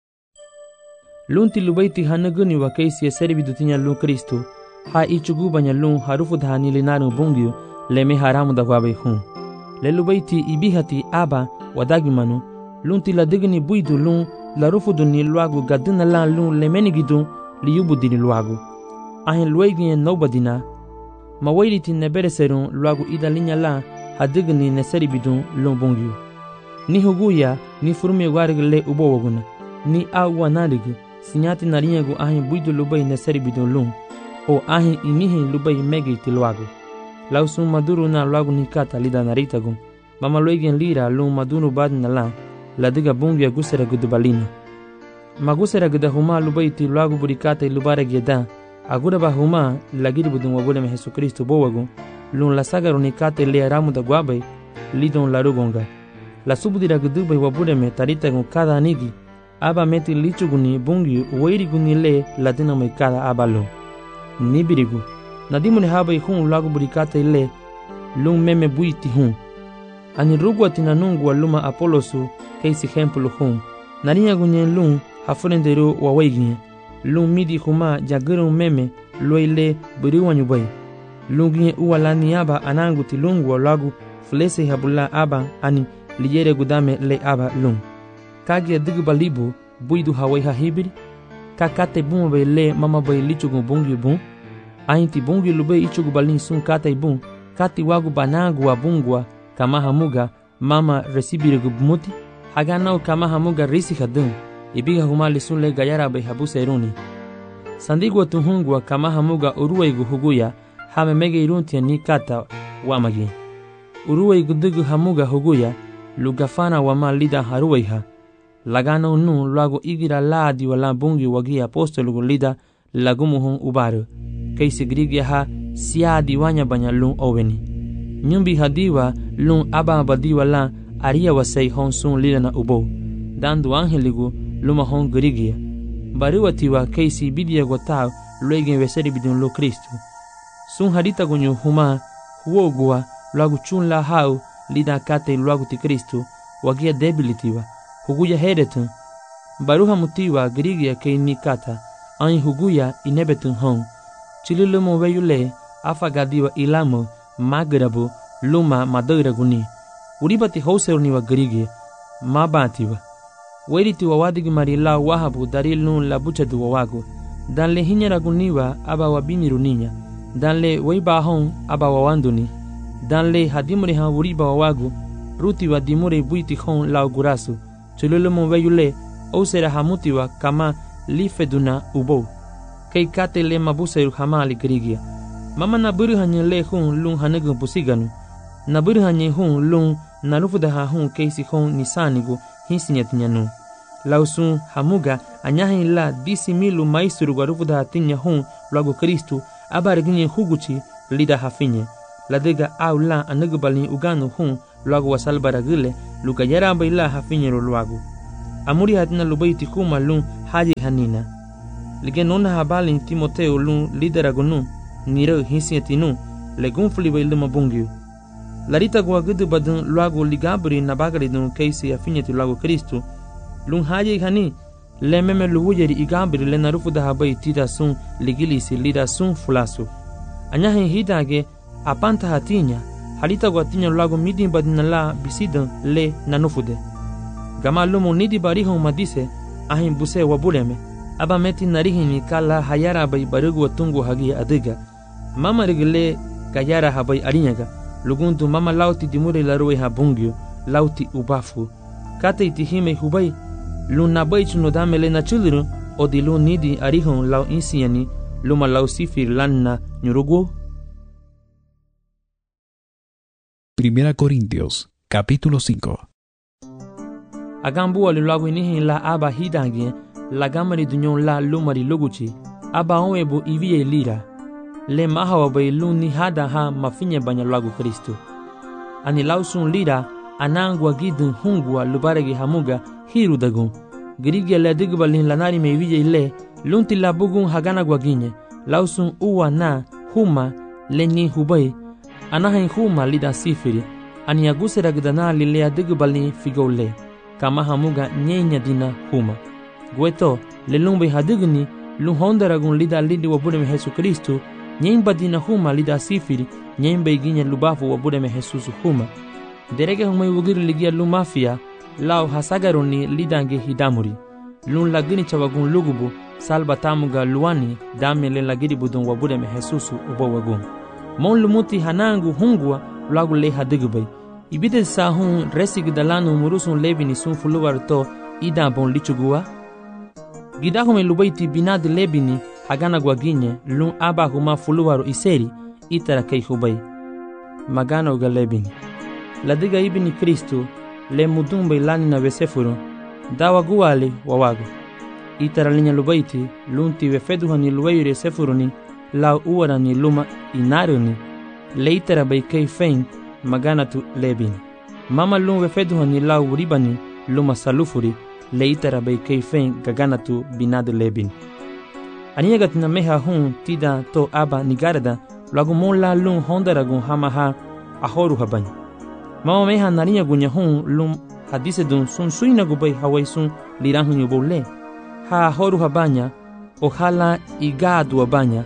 Lunti lubaiti hanaguni wa keisi servidutinya lu Cristo, ha ichugu banya lu harufu dhani linaru bungio, leme haramu da wabe hun. Le lubaiti ibihati aba wadagimanu, lunti ladigni buidu lu, larufu duni luagu gadina la lu lemenigidu, liyubu dini luagu. Ahin luegin nobadina, mawairiti nebere serun luagu ida linya la hadigni neseri bidun lombongyu ni huguya ni furme warg le ubowoguna ni awa narigu sinyati narinyagu ahin buidu lubai neseri bidun lum o ahin inihin lubai megiti luagu lausun maduru na luagu ni kata lida naritagu mama loigen lira lum madunu badna la diga bongya gusera gudubalina magusera gudahuma lubai ti luagu burikata lubare geda agura bahuma lagiri budun wabule me Jesucristo bowagu lun la sagaru ni kate le aramu da guabai lidon la rugonga la subudira gudubai wabule me tarita gun kada anigi aba meti lichuguni bungi wairi guni le ladina me kada abalo nibirigu nadimune habai hun lagu burikate le lun meme buiti hun ani rugwa tinanungu luma apolosu keisi hempulu hun narinya gunyen lun hafurendero wawaigin lung midi huma jagurun meme loile buriwanyu bay lungi uwalani aba ananguti lungu lagu flese habula aba ani liyere gudame le aba lung kage digbalibu buidu hawai hahibiri kakate bum bay le mama bay lichugu bungi bum ainti bungi lube ichugu balin sun kate bum kati wagu banangu wa bungwa kama hamuga mama resibiri gubmuti haganau kama hamuga risi hadun ibiga humali sunle gayara bay habuse iruni sandigwa tuhungwa kama hamuga uruwaigu huguya hame mege iruntia ni kata wamagi uruwaigu digu hamuga huguya lugafana wama lida haruwaiha lagana unu luago igira laadi wala bungi wagi apostolugu lida lagumuhun ubaru keisi Grigia ha siadi wanya banya lun oweni nyumbi hadiwa lun aba badiwa la aria wasei hon sun lida na ubo dandu angeligu luma hon Grigia bariwatiwa keisi bidia gotao luegen veseri bidun lo Kristo sun harita gonyo huma huogua luagu chun la hau lida kate luagu ti Kristo wagia debilitiwa huguya heretun baruha mutiwa Grigia kei ni kata ain huguya inebetun hon chililumo weyule afagadiwa ilamo magrabu luma madoiraguni uribati houseruni wa Grigia mabatiwa Wairiti wawadigi marila wahabu daril nun la buchadu wawagu danle hinyaraguniwa aba wabiniru ninya danle waibahon aba wawanduni danle hadimuri ha uriba wawagu ruti wa dimure buiti hon la gurasu chululumo weyule osera hamutiwa kama lifeduna ubo kei kate le mabusairu hamali Grigia mama na buru hanye le hun lun hanagu pusiganu na buru hanye hun lun narufuda ha hun keisi hon nisanigu hinsinyatinyanu lausun hamuga anyahin la 10,000 maisturu garufuda hatinya hun logo Kristo aba ginye huguchi lida hafinye ladega au la anagbalin ugano hun logo wasalbara gile luka yara baila hafinye logo amuri hatina lubaiti kuma lun haji hanina ligenona habali Timoteo lun lidera gonu niro hisietinu legun flibail mabungyu larita gwa gudu badun logo ligabri nabagari dun keisi afinyeti logo Kristo lun haji hani le meme luwujeri igabri le narufu da habai tida sun ligilisi lida sun fulasu anyahin hidage apanta hatinya halita gwa tinya logo midin badina la bisidan le nanufude gama lumo nidi barihon madise ahin buse wabuleme aba meti narihini kala hayara bai barugu watungu hagi adiga mama rigile kayara habai arinyaga luguntu mama lauti dimure larue habungyo lauti ubafu kate itihime hubai luna bai chuno damele na chuluru odilu nidi arihon lau insiani luma lau sifir lanna nyurugu. Primera Corintios, capítulo 5. Agambu lagu inihin la aba hidangi la gamari dunyon la lumari luguchi aba onwebo iviye lira le mahawa bai luni hada ha mafinye banya lagu Kristo ani lausun lira anangwa gidun hungwa lubaregi hamuga hiru dagun girige le digbalin lanari me iviye le lunti la bugun hagana gwaginye lausun uwa na huma leni hubai anahin huma lida sifiri ani agusera gdana lilea digbalin figole kama hamuga nyenya dina huma gweto lelumbe hadigni luhondaragun lida lidi wabudeme Yesu Kristo nyemba dina huma lida sifiri nyemba iginya lubafu wabudeme Jesus huma derege humai wugiri ligia lumafia lao hasagaroni lidange hidamuri lun lagini chawagun lugubu salba tamuga luani damele lagiri budun wabudeme Jesus ubo wagun mon lumuti hanangu hungwa lagu le hadigbai ibide sahun resig dalanu murusun lebini sun fuluwar to ida bon lichugua gidahume lubaiti binad lebini hagana gwaginye lun aba huma fuluwaro iseri itara kei hubai magana uga lebini ladiga ibini Kristo le mudumbe lani na vesefuro dawa guali wawago itara linya lubaiti lunti wefeduhani luwaire sefuroni lau uwarani luma inaruni le itara bai kei fein magana tu lebini mama lun wefeduhani lau ribani luma salufuri le itara bai kei fein gagana tu binad lebini aniyagat na meha hun tida to aba nigarada lagu mon la lun hondaragun hamaha ahoru habany mama meha narinya gunya hun lum hadise dun sun suina gubai hawai sun lirahun yubole ha ahoru habanya o hala igadu abanya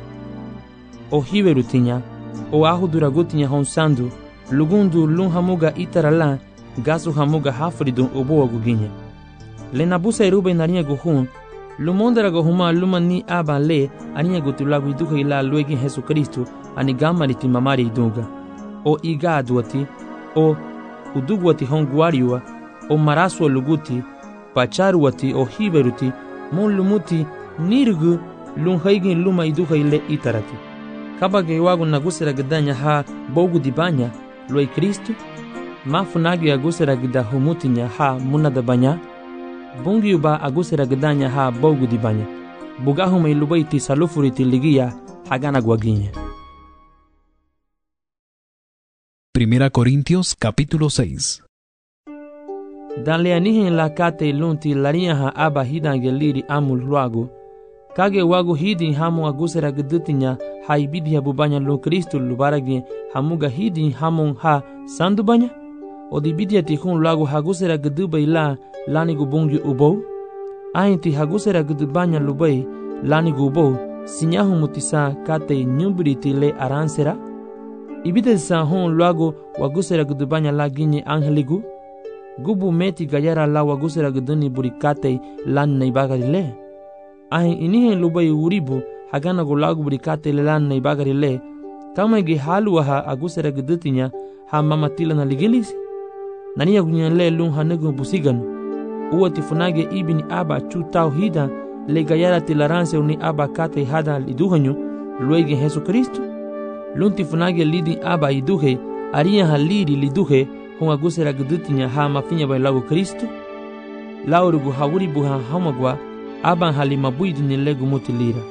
o hiwerutinya o ahuduragutinya hon sandu lugundu lun hamuga itara la gasu hamuga hafridun obo guginya lena busa irube narinya guhun lumondara gohuma luma ni aba le aninya gutulagu iduha ila luegi Yesu Kristo ani gamari timamari idunga o igaduati o uduguati honguariwa o maraswa luguti pacharuati o hiberuti mon lumuti nirgu lun haigin luma iduha ile itarati kabage wagu nagusera gdanya ha bogu dibanya loi Kristo mafunagi agusera gda humutinya ha munada banya bungi uba agusera gdanya ha bogu dibanya bugahu mai lubaiti salufuriti ligia hagana gwaginye. Primera Corintios capítulo 6. Danle anihin la kate lunti laria ha aba hidange liri amul luago kage wagu hidin hamu agusera gdutinya ha ibidi habubanya lo Kristo lubaragi hamuga hidin hamun ha sandubanya odibidia tihun luago hagusera gdubai la lani gubungi ubo ainti hagusera gdubanya lubai lani gubo sinyahu mutisa kate nyubriti le aransera ibide sa hon luago wagusera gdubanya la ginye angeligu gubu meti gayara la wagusera gduni burikate lan naibagari le ahin inihin lubai uribu hagana go lagu burikate le lan naibagari le kama ge haluwa ha agusera gdutinya ha mamatila na ligilisi naniya gunyan le lun hanugu busigan uwati funage ibini aba chutau hida le gayara tilaranse uni aba kate hada liduhanyu luege Yesu Kristo lunti funage lidi aba iduhe ariya haliri liduhe hunga gusera gdutinya ha mafinya bai lagu Kristo laurugu hawuri buha hamagwa aban halima buidini legu mutilira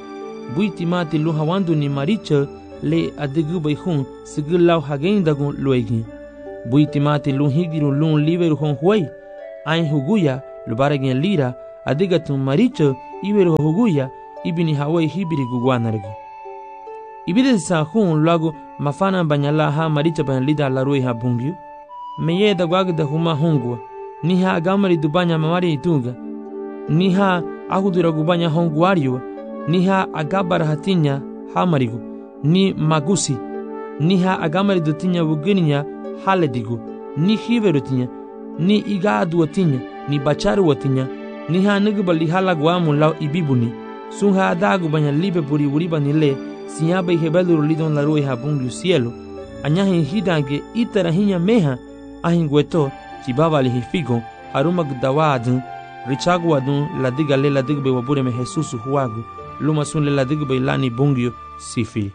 buiti mati lu hawandu ni maricha le adigu bai hun sigil lau hagen dagun luegi. Buiti mati lu higiru lu liberu hon huay. Ain huguya lu baragin lira adigatun maricha iberu huguya ibini hawai hibiri guguanargu. Ibide sa hun lagu mafana banyala ha maricha ban lida la rui ha bungyu. Meye da gwagda huma hongwa. Niha agamari dubanya mamari itunga. Niha ahudura gubanya hongwario. Niha agabara hatinya hamarigu. Ni magusi. Niha agamari dutinya wugininya haledigu. Ni hiverutinya. Ni igadu watinya. Ni bacharu watinya. Niha nigubali halagwamu lau ibibuni. Sunha adagu banya libe buri uriba nile. Sinyaba ihebeluru lidon la rui ha bungyu cielo. Anyahin hidange itarahinya meha. Ahingweto chibaba lihifigo haruma gudawadun richaguadun ladiga le ladigbe wabure me Jesus huagu luma sun le ladigbe lani bungyo sifi.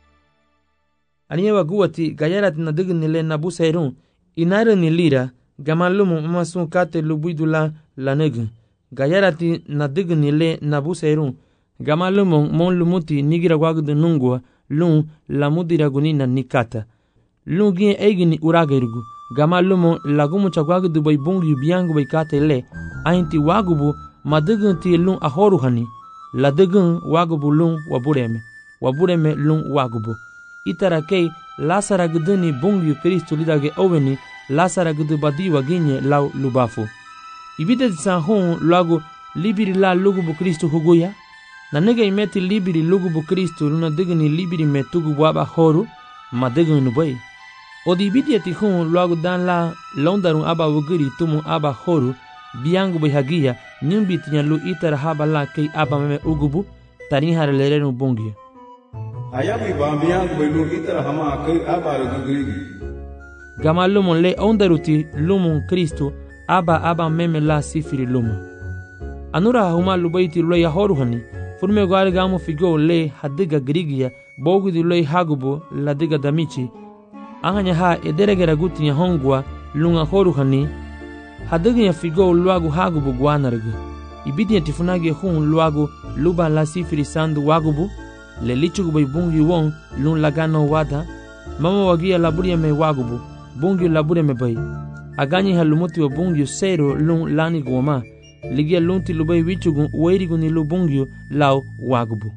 Aniye waguati gayarat nadig nile nabusairun inara nilira gamalumu mamasun kate lubuidula laneg gayarati nadig nile nabusairun gamalumu mon lumuti nigira wagudu nungwa lun lamudira gunina nikata lungi egini uragirgu gamalumo lagumu chagwagu dubai bungu biangu bai katele ainti wagubu madigun ti lun ahoruhani ladigun wagubu lun wabureme lun wagubu itarakei lasara guduni bungu Kristo lidage oweni lasara gudu badi waginye lau lubafu ibide sanhon lagu libiri la lugubu Kristo huguya na nega imeti libiri lugubu Kristo luna digni libiri metugu waba horu madigun nubai Odi bidiati hun logo dan la londarun aba wugiri tumu aba horu biangu bihagia nyumbitinya lu itara haba la kei aba meme ugubu tarin harlerenu bungia. Ayabi bambiangu belu itara hama kei aba rugiri. Gama lumon le ondaruti lumon Kristo aba meme la sifiri lumo. Anura huma lubaiti loya horuhani furme gwari gamu figo le hadiga grigia bogu di loy hagubu la diga damichi. Ahanya ha ederegera gutinya hongwa lunga horuhani hadiginya figo luagu hagubu guanargu ibidinya tifunagi hun luagu luba la sifiri sandu wagubu le lichugu bai bungi won lun lagano wada mama wagia laburia me wagubu bungi laburia me bai aganyi halumuti wa bungi sero lun lani guoma ligia lunti lubai wichugu weirigu ni lubungi lau wagubu.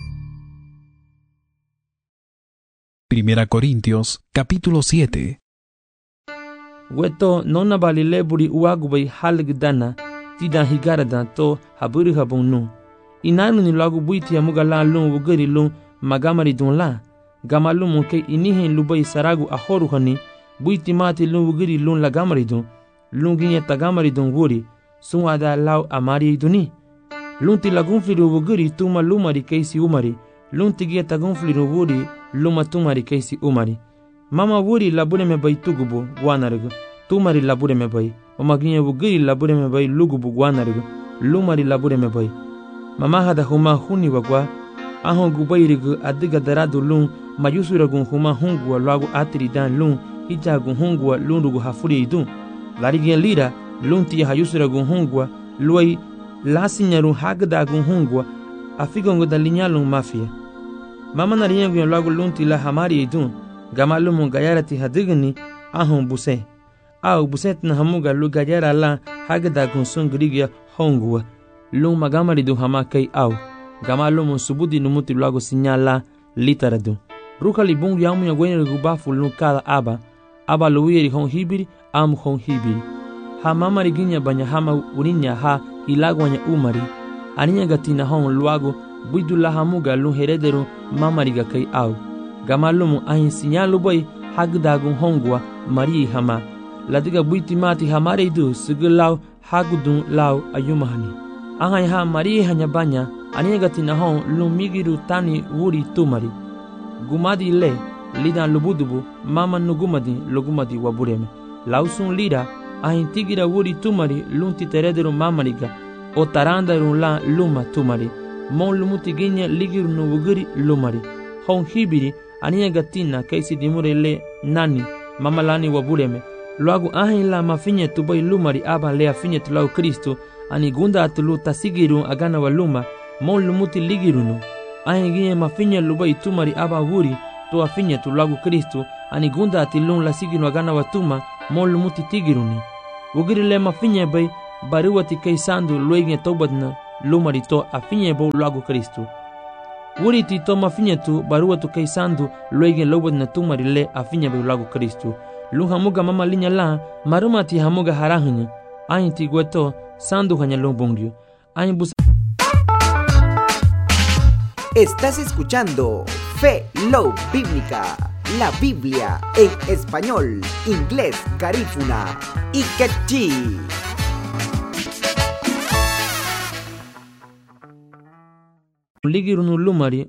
Primera Corintios, capítulo 7. Weto nona balile buri uagubay halgdana tidan higarada to haburi habunu. Inanu ni lagu buiti amugala lun wugeri lun magamari dun la. Gamalu munke inihin lubay saragu ahoruhani buiti mati lun wugeri lun lagamari dun. Lun ginye tagamari dun wuri sunwada lau amari duni. Lun ti lagun firu wugeri tuma lumari keisi umari. Lun tigie tagun firu wuri luma tumari keisi umari. Mama wuri labure me bay tugubu guanargu. Tumari labure me bay. Mama ginye wugiri labure me bay lugubu guanargu. Lumari labure me bay. Mama hada huma huni wagwa. Ahon gubayrigu adiga daradu lun. Mayusuragun huma hungwa lagu atiri dan lun. Hijagun hungwa lunrugu hafuri idun. Larigien lira lun tiya hayusuragun hungwa. Luay lasinyarun hagdagun hungwa. Afigongo da linyalun mafia. Mama nariyengu lagu lunti la hamari idun. Gamalumu gayarati hadigni ahon buse. Au buset na hamuga lu gayara la hagda gunsun grigia hongwa. Lu magamari du hamakai au. Gamalumu subudi numuti lagu sinyala litaradu. Ruka libungu yamu ya gwenye gubafu lu kala aba. Aba luwiri hon hibiri amu hon hibiri. Ha mamari ginya banya hama urinya ha ilagwanya umari. Aninya gatina hon luagu buidula hamuga lu herederu mamariga kai au. Gamalumu ahin sinyalu boy hagdagun hongwa mari hama. Ladiga buiti mati hamare idu sigilau hagudun lau ayumahani. Ahan ha mari hanya banya aninya gatina hon lu migiru tani wuri tumari. Gumadi le lidan lubudubu mama nugumadi lugumadi wabureme. Lausun lira ahin tigira wuri tumari lunti terederu mamariga. O tarandaru la luma tumari. Mon lumuti ginya ligiru nuwugiri lumari. Hon hibiri aniya gatina kaisi dimure le nani mamalani wabureme. Luagu ahin la mafinye tubai lumari aba le afinye tulau Kristo ani gunda atulu tasigiru agana wa luma mon lumuti ligirunu. Ain ginye mafinya luba itumari aba wuri to afinya tu lagu Kristu ani gunda atilun la sigino agana watuma molu muti tigiruni. Wugiri le mafinya bay bariwati kay sandu luege tobadna lumari to afinya bo lagu Kristu. Wuri ti to mafinya tu bariwatu kay sandu luege lobadna tumari le afinya bo lagu Kristu. Lung hamuga mama linya la maruma ti hamuga harahunya. Ain ti gueto sandu hanya lumbungyo. Ain bus. Estás escuchando Fe Love Bíblica, la Biblia en español, inglés, garífuna y quechí. Ligirunu lumari